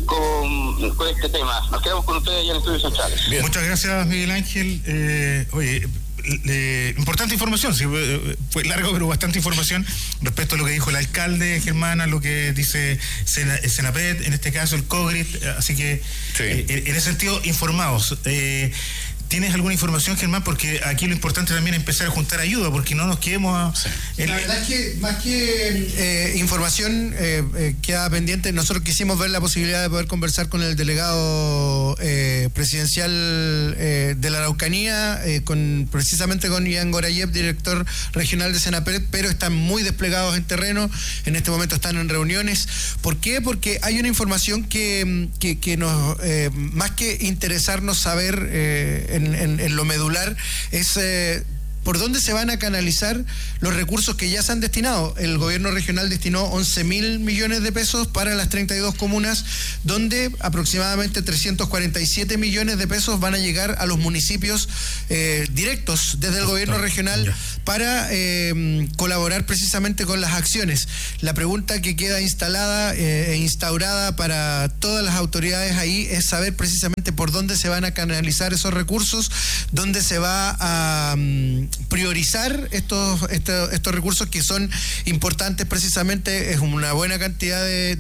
G: con este tema. Nos quedamos con ustedes allá en Estudios Centrales.
B: Bien. Muchas gracias, Miguel Ángel. importante información, sí, fue largo pero bastante información respecto a lo que dijo el alcalde Germán, a lo que dice Senapred, en este caso el COGRIT, así que sí. En ese sentido informados. ¿Tienes alguna información, Germán? Porque aquí lo importante también es empezar a juntar ayuda, porque no nos quedemos...
D: Sí. La verdad es que más que información queda pendiente. Nosotros quisimos ver la posibilidad de poder conversar con el delegado presidencial de la Araucanía, precisamente con Ian Gorayev, director regional de Senapred, pero están muy desplegados en terreno. En este momento están en reuniones. ¿Por qué? Porque hay una información que nos, más que interesarnos saber... En lo medular es por dónde se van a canalizar los recursos que ya se han destinado. El gobierno regional destinó 11.000 millones de pesos para las 32 comunas, donde aproximadamente 347 millones de pesos van a llegar a los municipios directos desde el gobierno regional para colaborar precisamente con las acciones. La pregunta que queda instalada e instaurada para todas las autoridades ahí es saber precisamente por dónde se van a canalizar esos recursos, dónde se va a priorizar estos recursos que son importantes. Precisamente es una buena cantidad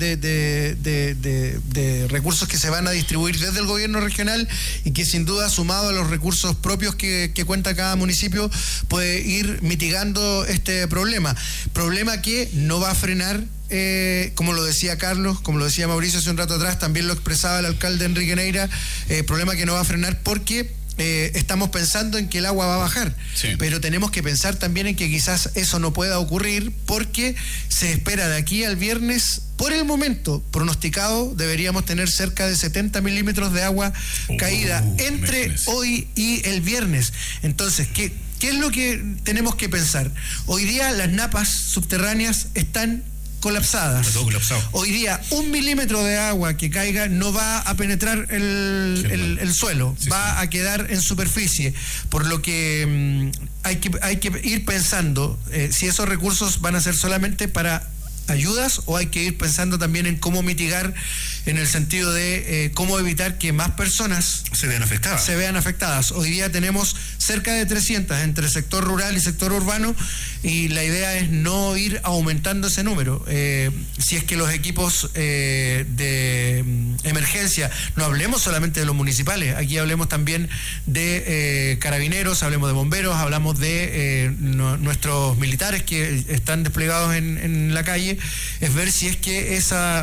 D: de recursos que se van a distribuir desde el gobierno regional y que sin duda, sumado a los recursos propios que cuenta cada municipio, puede ir mitigando este problema que no va a frenar. Como lo decía Carlos, como lo decía Mauricio hace un rato atrás, también lo expresaba el alcalde Enrique Neira, problema que no va a frenar porque estamos pensando en que el agua va a bajar, sí. Pero tenemos que pensar también en que quizás eso no pueda ocurrir porque se espera de aquí al viernes. Por el momento pronosticado deberíamos tener cerca de 70 milímetros de agua caída entre hoy y el viernes. Entonces, ¿qué es lo que tenemos que pensar? Hoy día las napas subterráneas están colapsadas. Hoy día 1 milímetro de agua que caiga no va a penetrar el suelo, sí, va a quedar en superficie, por lo que hay que ir pensando si esos recursos van a ser solamente para ayudas o hay que ir pensando también en cómo mitigar, en el sentido de cómo evitar que más personas se vean afectadas. Hoy día tenemos cerca de 300 entre sector rural y sector urbano y la idea es no ir aumentando ese número. Si es que los equipos de emergencia, no hablemos solamente de los municipales, aquí hablemos también de carabineros, hablemos de bomberos, hablamos de nuestros militares que están desplegados en la calle, es ver si es que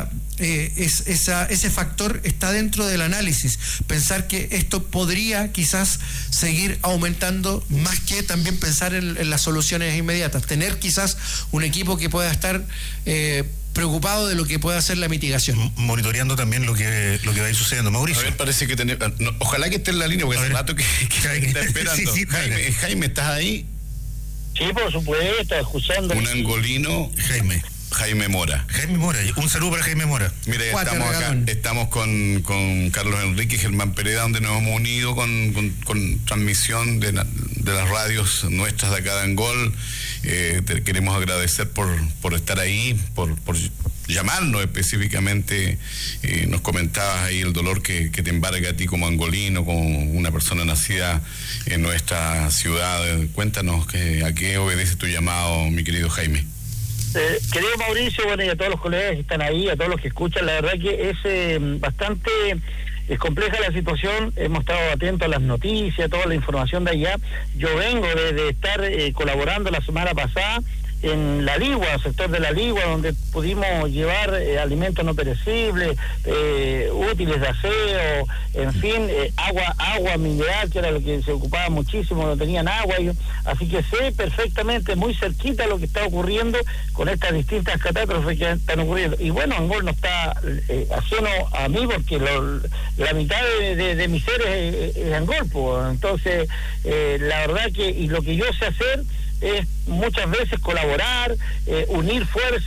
D: ese factor está dentro del análisis, pensar que esto podría quizás seguir aumentando, más que también pensar en las soluciones inmediatas, tener quizás un equipo que pueda estar preocupado de lo que pueda hacer la mitigación.
B: Monitoreando también lo que va a ir sucediendo. Mauricio.
A: A ver, parece que ojalá que esté en la línea, porque hace rato que está esperando. Sí, Jaime, ¿estás ahí?
I: Sí, por supuesto, escuchando.
A: Un angolino. Jaime Mora.
B: Un saludo para Jaime Mora.
A: Mira, estamos acá, estamos con Carlos Enrique y Germán Pereda, donde nos hemos unido con transmisión de las radios nuestras de acá de Angol. Te queremos agradecer por estar ahí, por llamarnos específicamente. Nos comentabas ahí el dolor que te embarga a ti como angolino, como una persona nacida en nuestra ciudad. Cuéntanos a qué obedece tu llamado, mi querido Jaime.
I: Querido Mauricio, bueno, y a todos los colegas que están ahí, a todos los que escuchan, la verdad que es bastante compleja la situación. Hemos estado atentos a las noticias, toda la información de allá. Yo vengo de estar colaborando la semana pasada en La Ligua, sector de La Ligua, donde pudimos llevar alimentos no perecibles, útiles de aseo, en fin, agua mineral, que era lo que se ocupaba muchísimo, no tenían agua. Así que sé perfectamente, muy cerquita, lo que está ocurriendo con estas distintas catástrofes que están ocurriendo. Y bueno, Angol no está ajeno a mí, porque la mitad de mi ser es Angol, pues. Entonces, la verdad que, y lo que yo sé hacer es muchas veces colaborar, unir fuerza,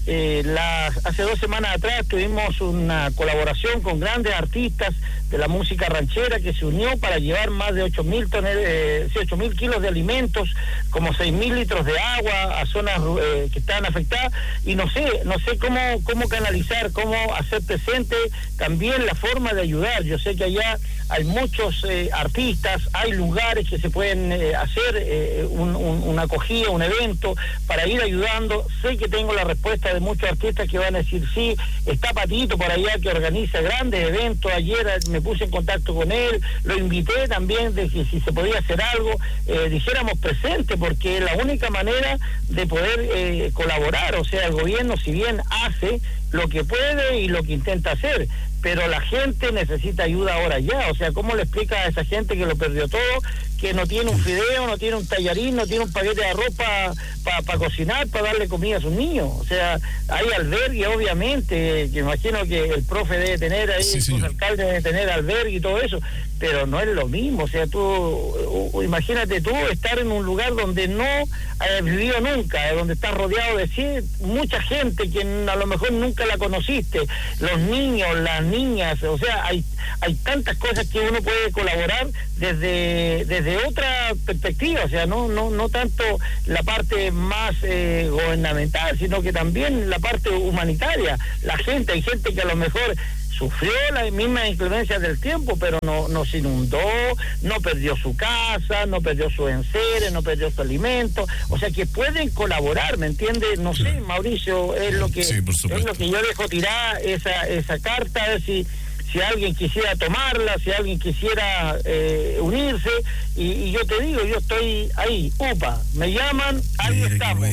I: hace 2 semanas atrás tuvimos una colaboración con grandes artistas de la música ranchera que se unió para llevar más de 8.000 kilos de alimentos, como 6.000 litros de agua a zonas que estaban afectadas, y no sé cómo canalizar, cómo hacer presente también la forma de ayudar. Yo sé que allá hay muchos artistas, hay lugares que se pueden hacer una acogida, un evento para ir ayudando. Sé que tengo la respuesta de muchos artistas que van a decir sí. Está Patito por allá que organiza grandes eventos. Ayer me puse en contacto con él, lo invité también de que si se podía hacer algo, dijéramos presente, porque es la única manera de poder colaborar. O sea, el gobierno, si bien hace lo que puede y lo que intenta hacer, pero la gente necesita ayuda ahora ya. O sea, ¿cómo le explica a esa gente que lo perdió todo, que no tiene un fideo, no tiene un tallarín, no tiene un paquete de arroz para cocinar, para darle comida a sus niños? O sea, hay albergue, obviamente, que imagino que el profe debe tener ahí, los alcaldes deben tener albergue y todo eso, pero no es lo mismo. O sea, imagínate tú estar en un lugar donde no has vivido nunca, donde estás rodeado de mucha gente que a lo mejor nunca la conociste, los niños, las niñas. O sea, hay tantas cosas que uno puede colaborar desde otra perspectiva. O sea, no tanto la parte más gubernamental, sino que también la parte humanitaria. Hay gente que a lo mejor sufrió las mismas inclemencias del tiempo, pero no se inundó, no perdió su casa, no perdió su enseres, no perdió su alimento. O sea, que pueden colaborar, ¿me entiendes? No sé, Mauricio, es lo que yo dejo tirar esa carta, a ver si alguien quisiera tomarla, si alguien quisiera unirse, y yo te digo, yo estoy ahí, me llaman, ahí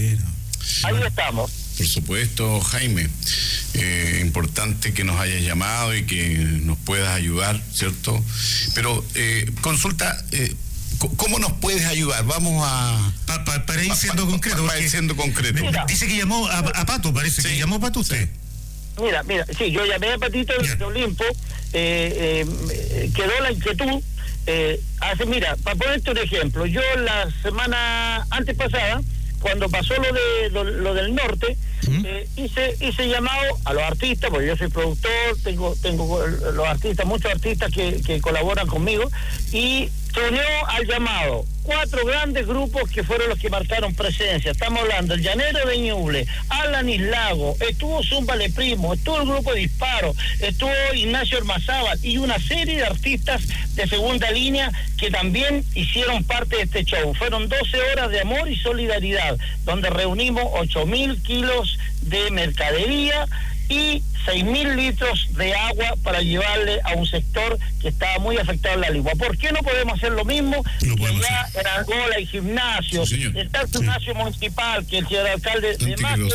I: estamos.
A: Por supuesto, Jaime, importante que nos hayas llamado y que nos puedas ayudar, ¿cierto? Pero consulta, ¿cómo nos puedes ayudar? Vamos a...
B: Para ir siendo concreto.
A: Para ir siendo concreto.
B: Dice que llamó a Pato, parece que llamó a Pato usted.
I: Mira, sí, yo llamé a Patito de Olimpo, quedó la inquietud. Mira, para ponerte un ejemplo, yo la semana antes pasada, cuando pasó lo del norte, hice llamado a los artistas, porque yo soy productor, tengo los artistas, muchos artistas que colaboran conmigo, y se unió al llamado 4 grandes grupos que fueron los que marcaron presencia. Estamos hablando del Llanero de Ñuble, Alan Islago, estuvo Zumba Le Primo, estuvo el grupo Disparo, estuvo Ignacio Ormazábal y una serie de artistas de segunda línea que también hicieron parte de este show. Fueron 12 horas de amor y solidaridad, donde reunimos 8.000 kilos de mercadería y 6.000 litros de agua para llevarle a un sector que estaba muy afectado en la Ligua. ¿Por qué no podemos hacer lo mismo? Ya en Angola hay gimnasios, está el gimnasio municipal, que el señor alcalde de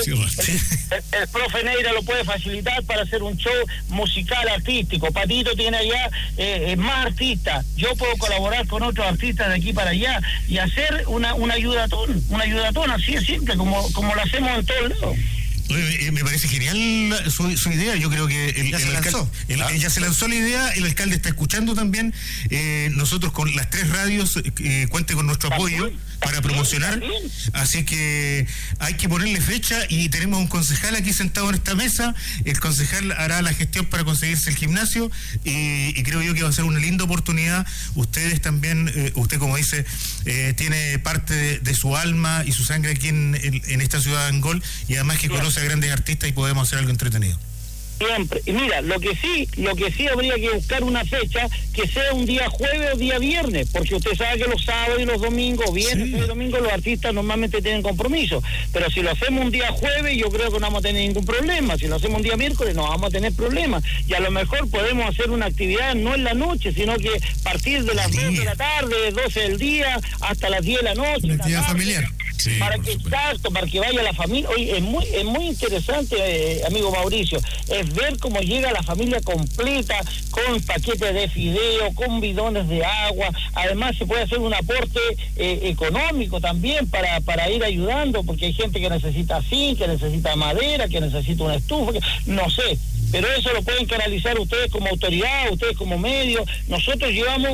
I: el profe Neira lo puede facilitar para hacer un show musical artístico. Patito tiene allá más artistas. Yo puedo colaborar con otros artistas de aquí para allá y hacer una ayudatón, así es simple, como lo hacemos en todos lados.
B: Me parece genial su idea. Yo creo que ya se lanzó la idea. El alcalde está escuchando también. Nosotros con las 3 radios cuente con nuestro apoyo para promocionar. Así que hay que ponerle fecha, y tenemos un concejal aquí sentado en esta mesa. El concejal hará la gestión para conseguirse el gimnasio, y creo yo que va a ser una linda oportunidad. Ustedes también, usted como dice, tiene parte de su alma y su sangre aquí en esta ciudad de Angol, y además que conoce a grandes artistas, y podemos hacer algo entretenido.
I: Siempre. Y mira, lo que sí habría que buscar una fecha que sea un día jueves o día viernes, porque usted sabe que los sábados y los domingos, viernes y domingos, los artistas normalmente tienen compromiso. Pero si lo hacemos un día jueves, yo creo que no vamos a tener ningún problema. Si lo hacemos un día miércoles, no vamos a tener problemas. Y a lo mejor podemos hacer una actividad no en la noche, sino que a partir de las 2 de la tarde, 12 del día, hasta las 10 de la noche.
D: Una actividad familiar.
I: Para que vaya la familia. Oye, es muy interesante, amigo Mauricio, es ver cómo llega la familia completa, con paquetes de fideo, con bidones de agua. Además se puede hacer un aporte económico también para ir ayudando, porque hay gente que necesita zinc, que necesita madera, que necesita una estufa, no sé, pero eso lo pueden canalizar ustedes como autoridad, ustedes como medio. Nosotros llevamos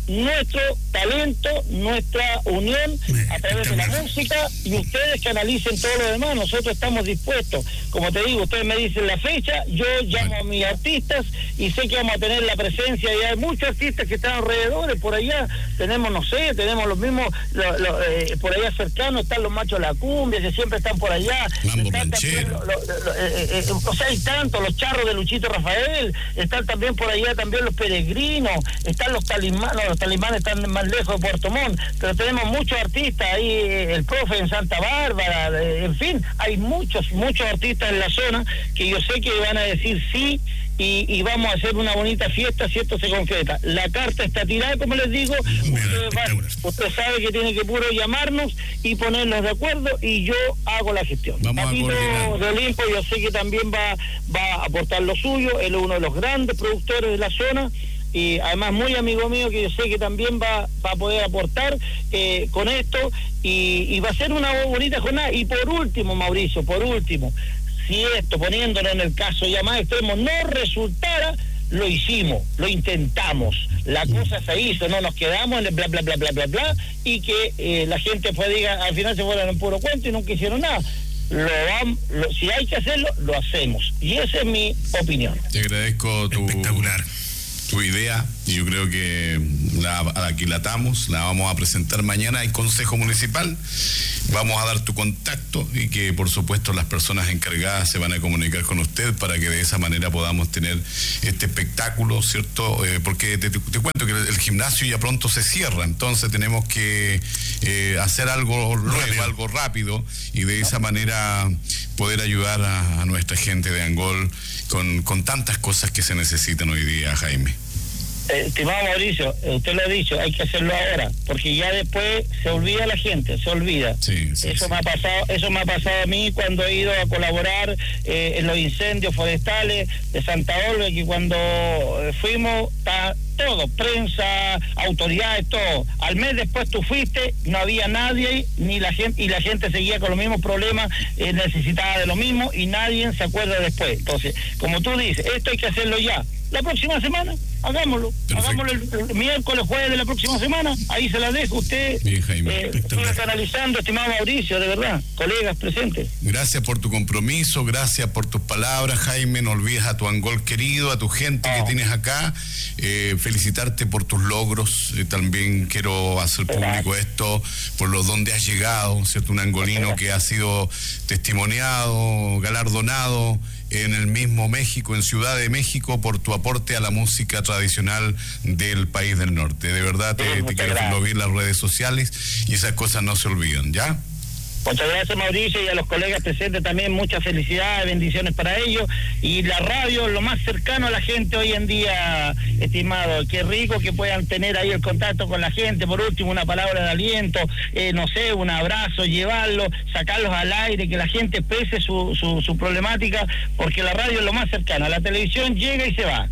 I: nuestro talento, nuestra unión a través de la música, y ustedes que analicen todo lo demás. Nosotros estamos dispuestos. Como te digo, ustedes me dicen la fecha, yo llamo a mis artistas y sé que vamos a tener la presencia, y hay muchos artistas que están alrededor, por allá tenemos, no sé, tenemos los mismos, por allá cercanos están los Machos de la Cumbia, que siempre están por allá, están también, o sea, hay tantos, los Charros de Luchito Rafael, están también por allá también los Peregrinos, están los Talismanes, los Talismanes están más lejos de Puerto Montt, pero tenemos muchos artistas ahí, el Profe en Santa Bárbara, en fin, hay muchos artistas en la zona que yo sé que van a decir sí, y vamos a hacer una bonita fiesta si esto se concreta. La carta está tirada, como les digo, usted sabe que tiene que puro llamarnos y ponernos de acuerdo, y yo hago la gestión. Patito de Olimpo, yo sé que también va a aportar lo suyo, él es uno de los grandes productores de la zona, y además muy amigo mío, que yo sé que también va a poder aportar con esto, y va a ser una bonita jornada. Y por último, Mauricio, si esto, poniéndolo en el caso ya más extremo, no resultara, lo hicimos, lo intentamos, la cosa se hizo, no nos quedamos en el bla, bla, bla, bla, bla, bla, y que la gente pues diga, al final se fueron en puro cuento y nunca hicieron nada. Si hay que hacerlo, lo hacemos, y esa es mi opinión.
A: Te agradezco tu idea, y yo creo que la aquilatamos, la vamos a presentar mañana en Consejo Municipal, vamos a dar tu contacto, y que por supuesto las personas encargadas se van a comunicar con usted para que de esa manera podamos tener este espectáculo, ¿cierto? Porque te cuento que el gimnasio ya pronto se cierra, entonces tenemos que hacer algo nuevo, algo rápido, y de esa manera poder ayudar a nuestra gente de Angol con tantas cosas que se necesitan hoy día, Jaime.
I: Estimado Mauricio, usted lo ha dicho, hay que hacerlo ahora, porque ya después se olvida la gente, se olvida. Eso me ha pasado a mí cuando he ido a colaborar en los incendios forestales de Santa Olga, que cuando fuimos, todo, prensa, autoridades, todo. Al mes después tú fuiste, no había nadie, ni la gente, y la gente seguía con los mismos problemas, necesitaba de lo mismo, y nadie se acuerda después. Entonces, como tú dices, esto hay que hacerlo ya. La próxima semana, hagámoslo. Perfecto. Hagámoslo el miércoles, jueves de la próxima semana. Ahí se la dejo usted.
A: Bien, Jaime.
I: Sigue analizando, estimado Mauricio, de verdad. Colegas presentes.
A: Gracias por tu compromiso, gracias por tus palabras, Jaime. No olvides a tu Angol querido, a tu gente que tienes acá. Felicitarte por tus logros. También quiero hacer público esto por los donde has llegado, ¿cierto? Un angolino que ha sido testimoniado, galardonado en el mismo México, en Ciudad de México, por tu aporte a la música tradicional del país del norte. De verdad te quiero aplaudir las redes sociales, y esas cosas no se olvidan, ¿ya?
I: Muchas gracias, Mauricio, y a los colegas presentes también, muchas felicidades, bendiciones para ellos, y la radio, lo más cercano a la gente hoy en día, estimado. Qué rico que puedan tener ahí el contacto con la gente. Por último, una palabra de aliento, no sé, un abrazo, llevarlos, sacarlos al aire, que la gente exprese su problemática, porque la radio es lo más cercano. La televisión llega y se va.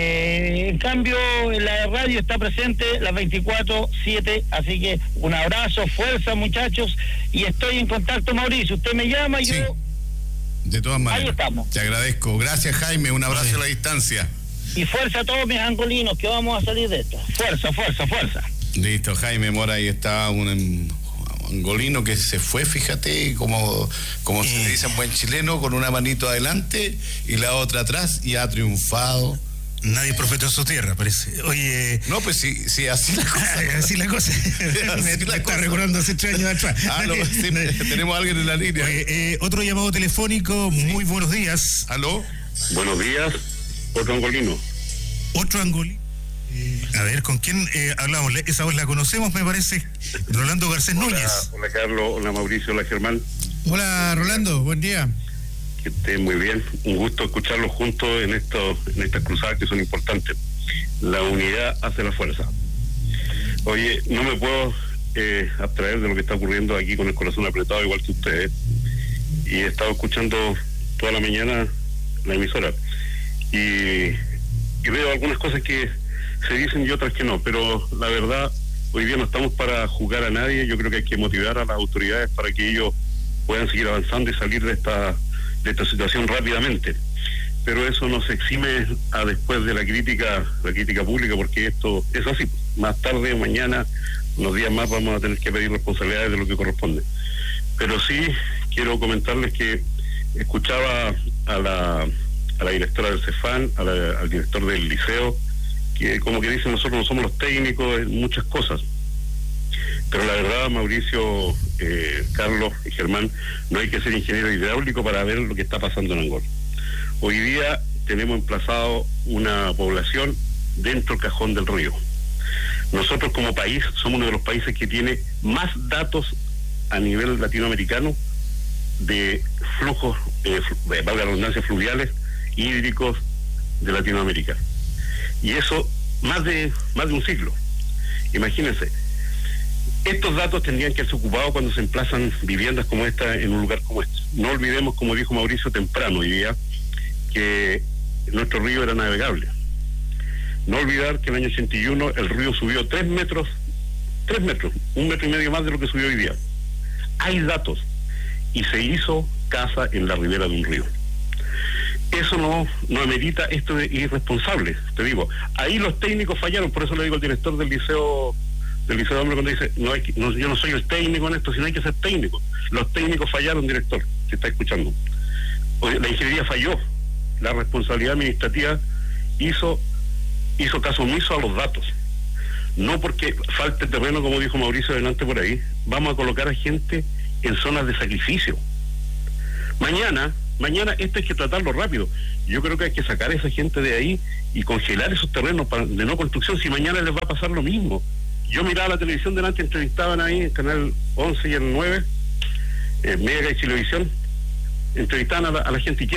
I: En cambio, la radio está presente las 24/7, así que un abrazo, fuerza, muchachos, y estoy en contacto, Mauricio. Usted me llama y yo...
A: De todas maneras.
I: Ahí estamos.
A: Te agradezco. Gracias, Jaime. Un abrazo a la distancia.
I: Y fuerza a todos mis angolinos, que vamos a salir de esto. Fuerza, fuerza, fuerza.
A: Listo, Jaime Mora. Ahí está un angolino que se fue, fíjate, como se dice en buen chileno, con una manito adelante y la otra atrás, y ha triunfado.
B: Nadie profeta en su tierra, parece. Oye...
A: No, pues sí, así la cosa.
B: Así la cosa. Me está recordando hace 3 años atrás.
A: Sí, tenemos a alguien en la línea.
B: Oye, otro llamado telefónico, muy buenos días.
A: ¿Aló?
J: Buenos días, otro angolino.
B: Otro angolino. A ver, ¿con quién hablamos? Esa voz la conocemos, me parece. Rolando Garcés Núñez.
J: Hola, Carlos, hola, Mauricio, hola, Germán.
D: Hola, Rolando, buen día.
J: Que estén muy bien, un gusto escucharlos juntos en estas cruzadas que son importantes. La unidad hace la fuerza. Oye, no me puedo abstraer de lo que está ocurriendo aquí con el corazón apretado, igual que ustedes, y he estado escuchando toda la mañana la emisora y veo algunas cosas que se dicen y otras que no, pero la verdad, hoy día no estamos para juzgar a nadie. Yo creo que hay que motivar a las autoridades para que ellos puedan seguir avanzando y salir de esta situación rápidamente. pero eso no se exime a después de la crítica pública, porque esto es así. Más tarde o mañana, unos días más, vamos a tener que pedir responsabilidades de lo que corresponde. Pero sí quiero comentarles que escuchaba a la directora del CEFAM, al director del liceo, que como que dicen, nosotros no somos los técnicos en muchas cosas. Pero la verdad, Mauricio, Carlos y Germán, no hay que ser ingeniero hidráulico para ver lo que está pasando en Angol. Hoy día tenemos emplazado una población dentro del cajón del río. Nosotros como país somos uno de los países que tiene más datos a nivel latinoamericano de flujos, valga la redundancia, fluviales, hídricos de Latinoamérica. Y eso más de un siglo. Imagínense, estos datos tendrían que ser ocupados cuando se emplazan viviendas como esta en un lugar como este. No olvidemos, como dijo Mauricio temprano hoy día, que nuestro río era navegable. No olvidar que en el año 81 el río subió 3 metros, 1,5 metros más de lo que subió hoy día. Hay datos, y se hizo casa en la ribera de un río. Eso no amerita, esto es irresponsable, te digo. Ahí los técnicos fallaron, por eso le digo al director del liceo de Hombre cuando dice, yo no soy el técnico en esto, sino hay que ser técnico. Los técnicos fallaron, director, que está escuchando. La ingeniería falló. La responsabilidad administrativa hizo caso omiso a los datos. No porque falte terreno, como dijo Mauricio delante por ahí, vamos a colocar a gente en zonas de sacrificio. Mañana esto hay que tratarlo rápido. Yo creo que hay que sacar a esa gente de ahí y congelar esos terrenos de no construcción, si mañana les va a pasar lo mismo. Yo miraba la televisión delante, entrevistaban ahí en Canal 11 y el 9, Mega y Chilevisión, entrevistaban a la gente.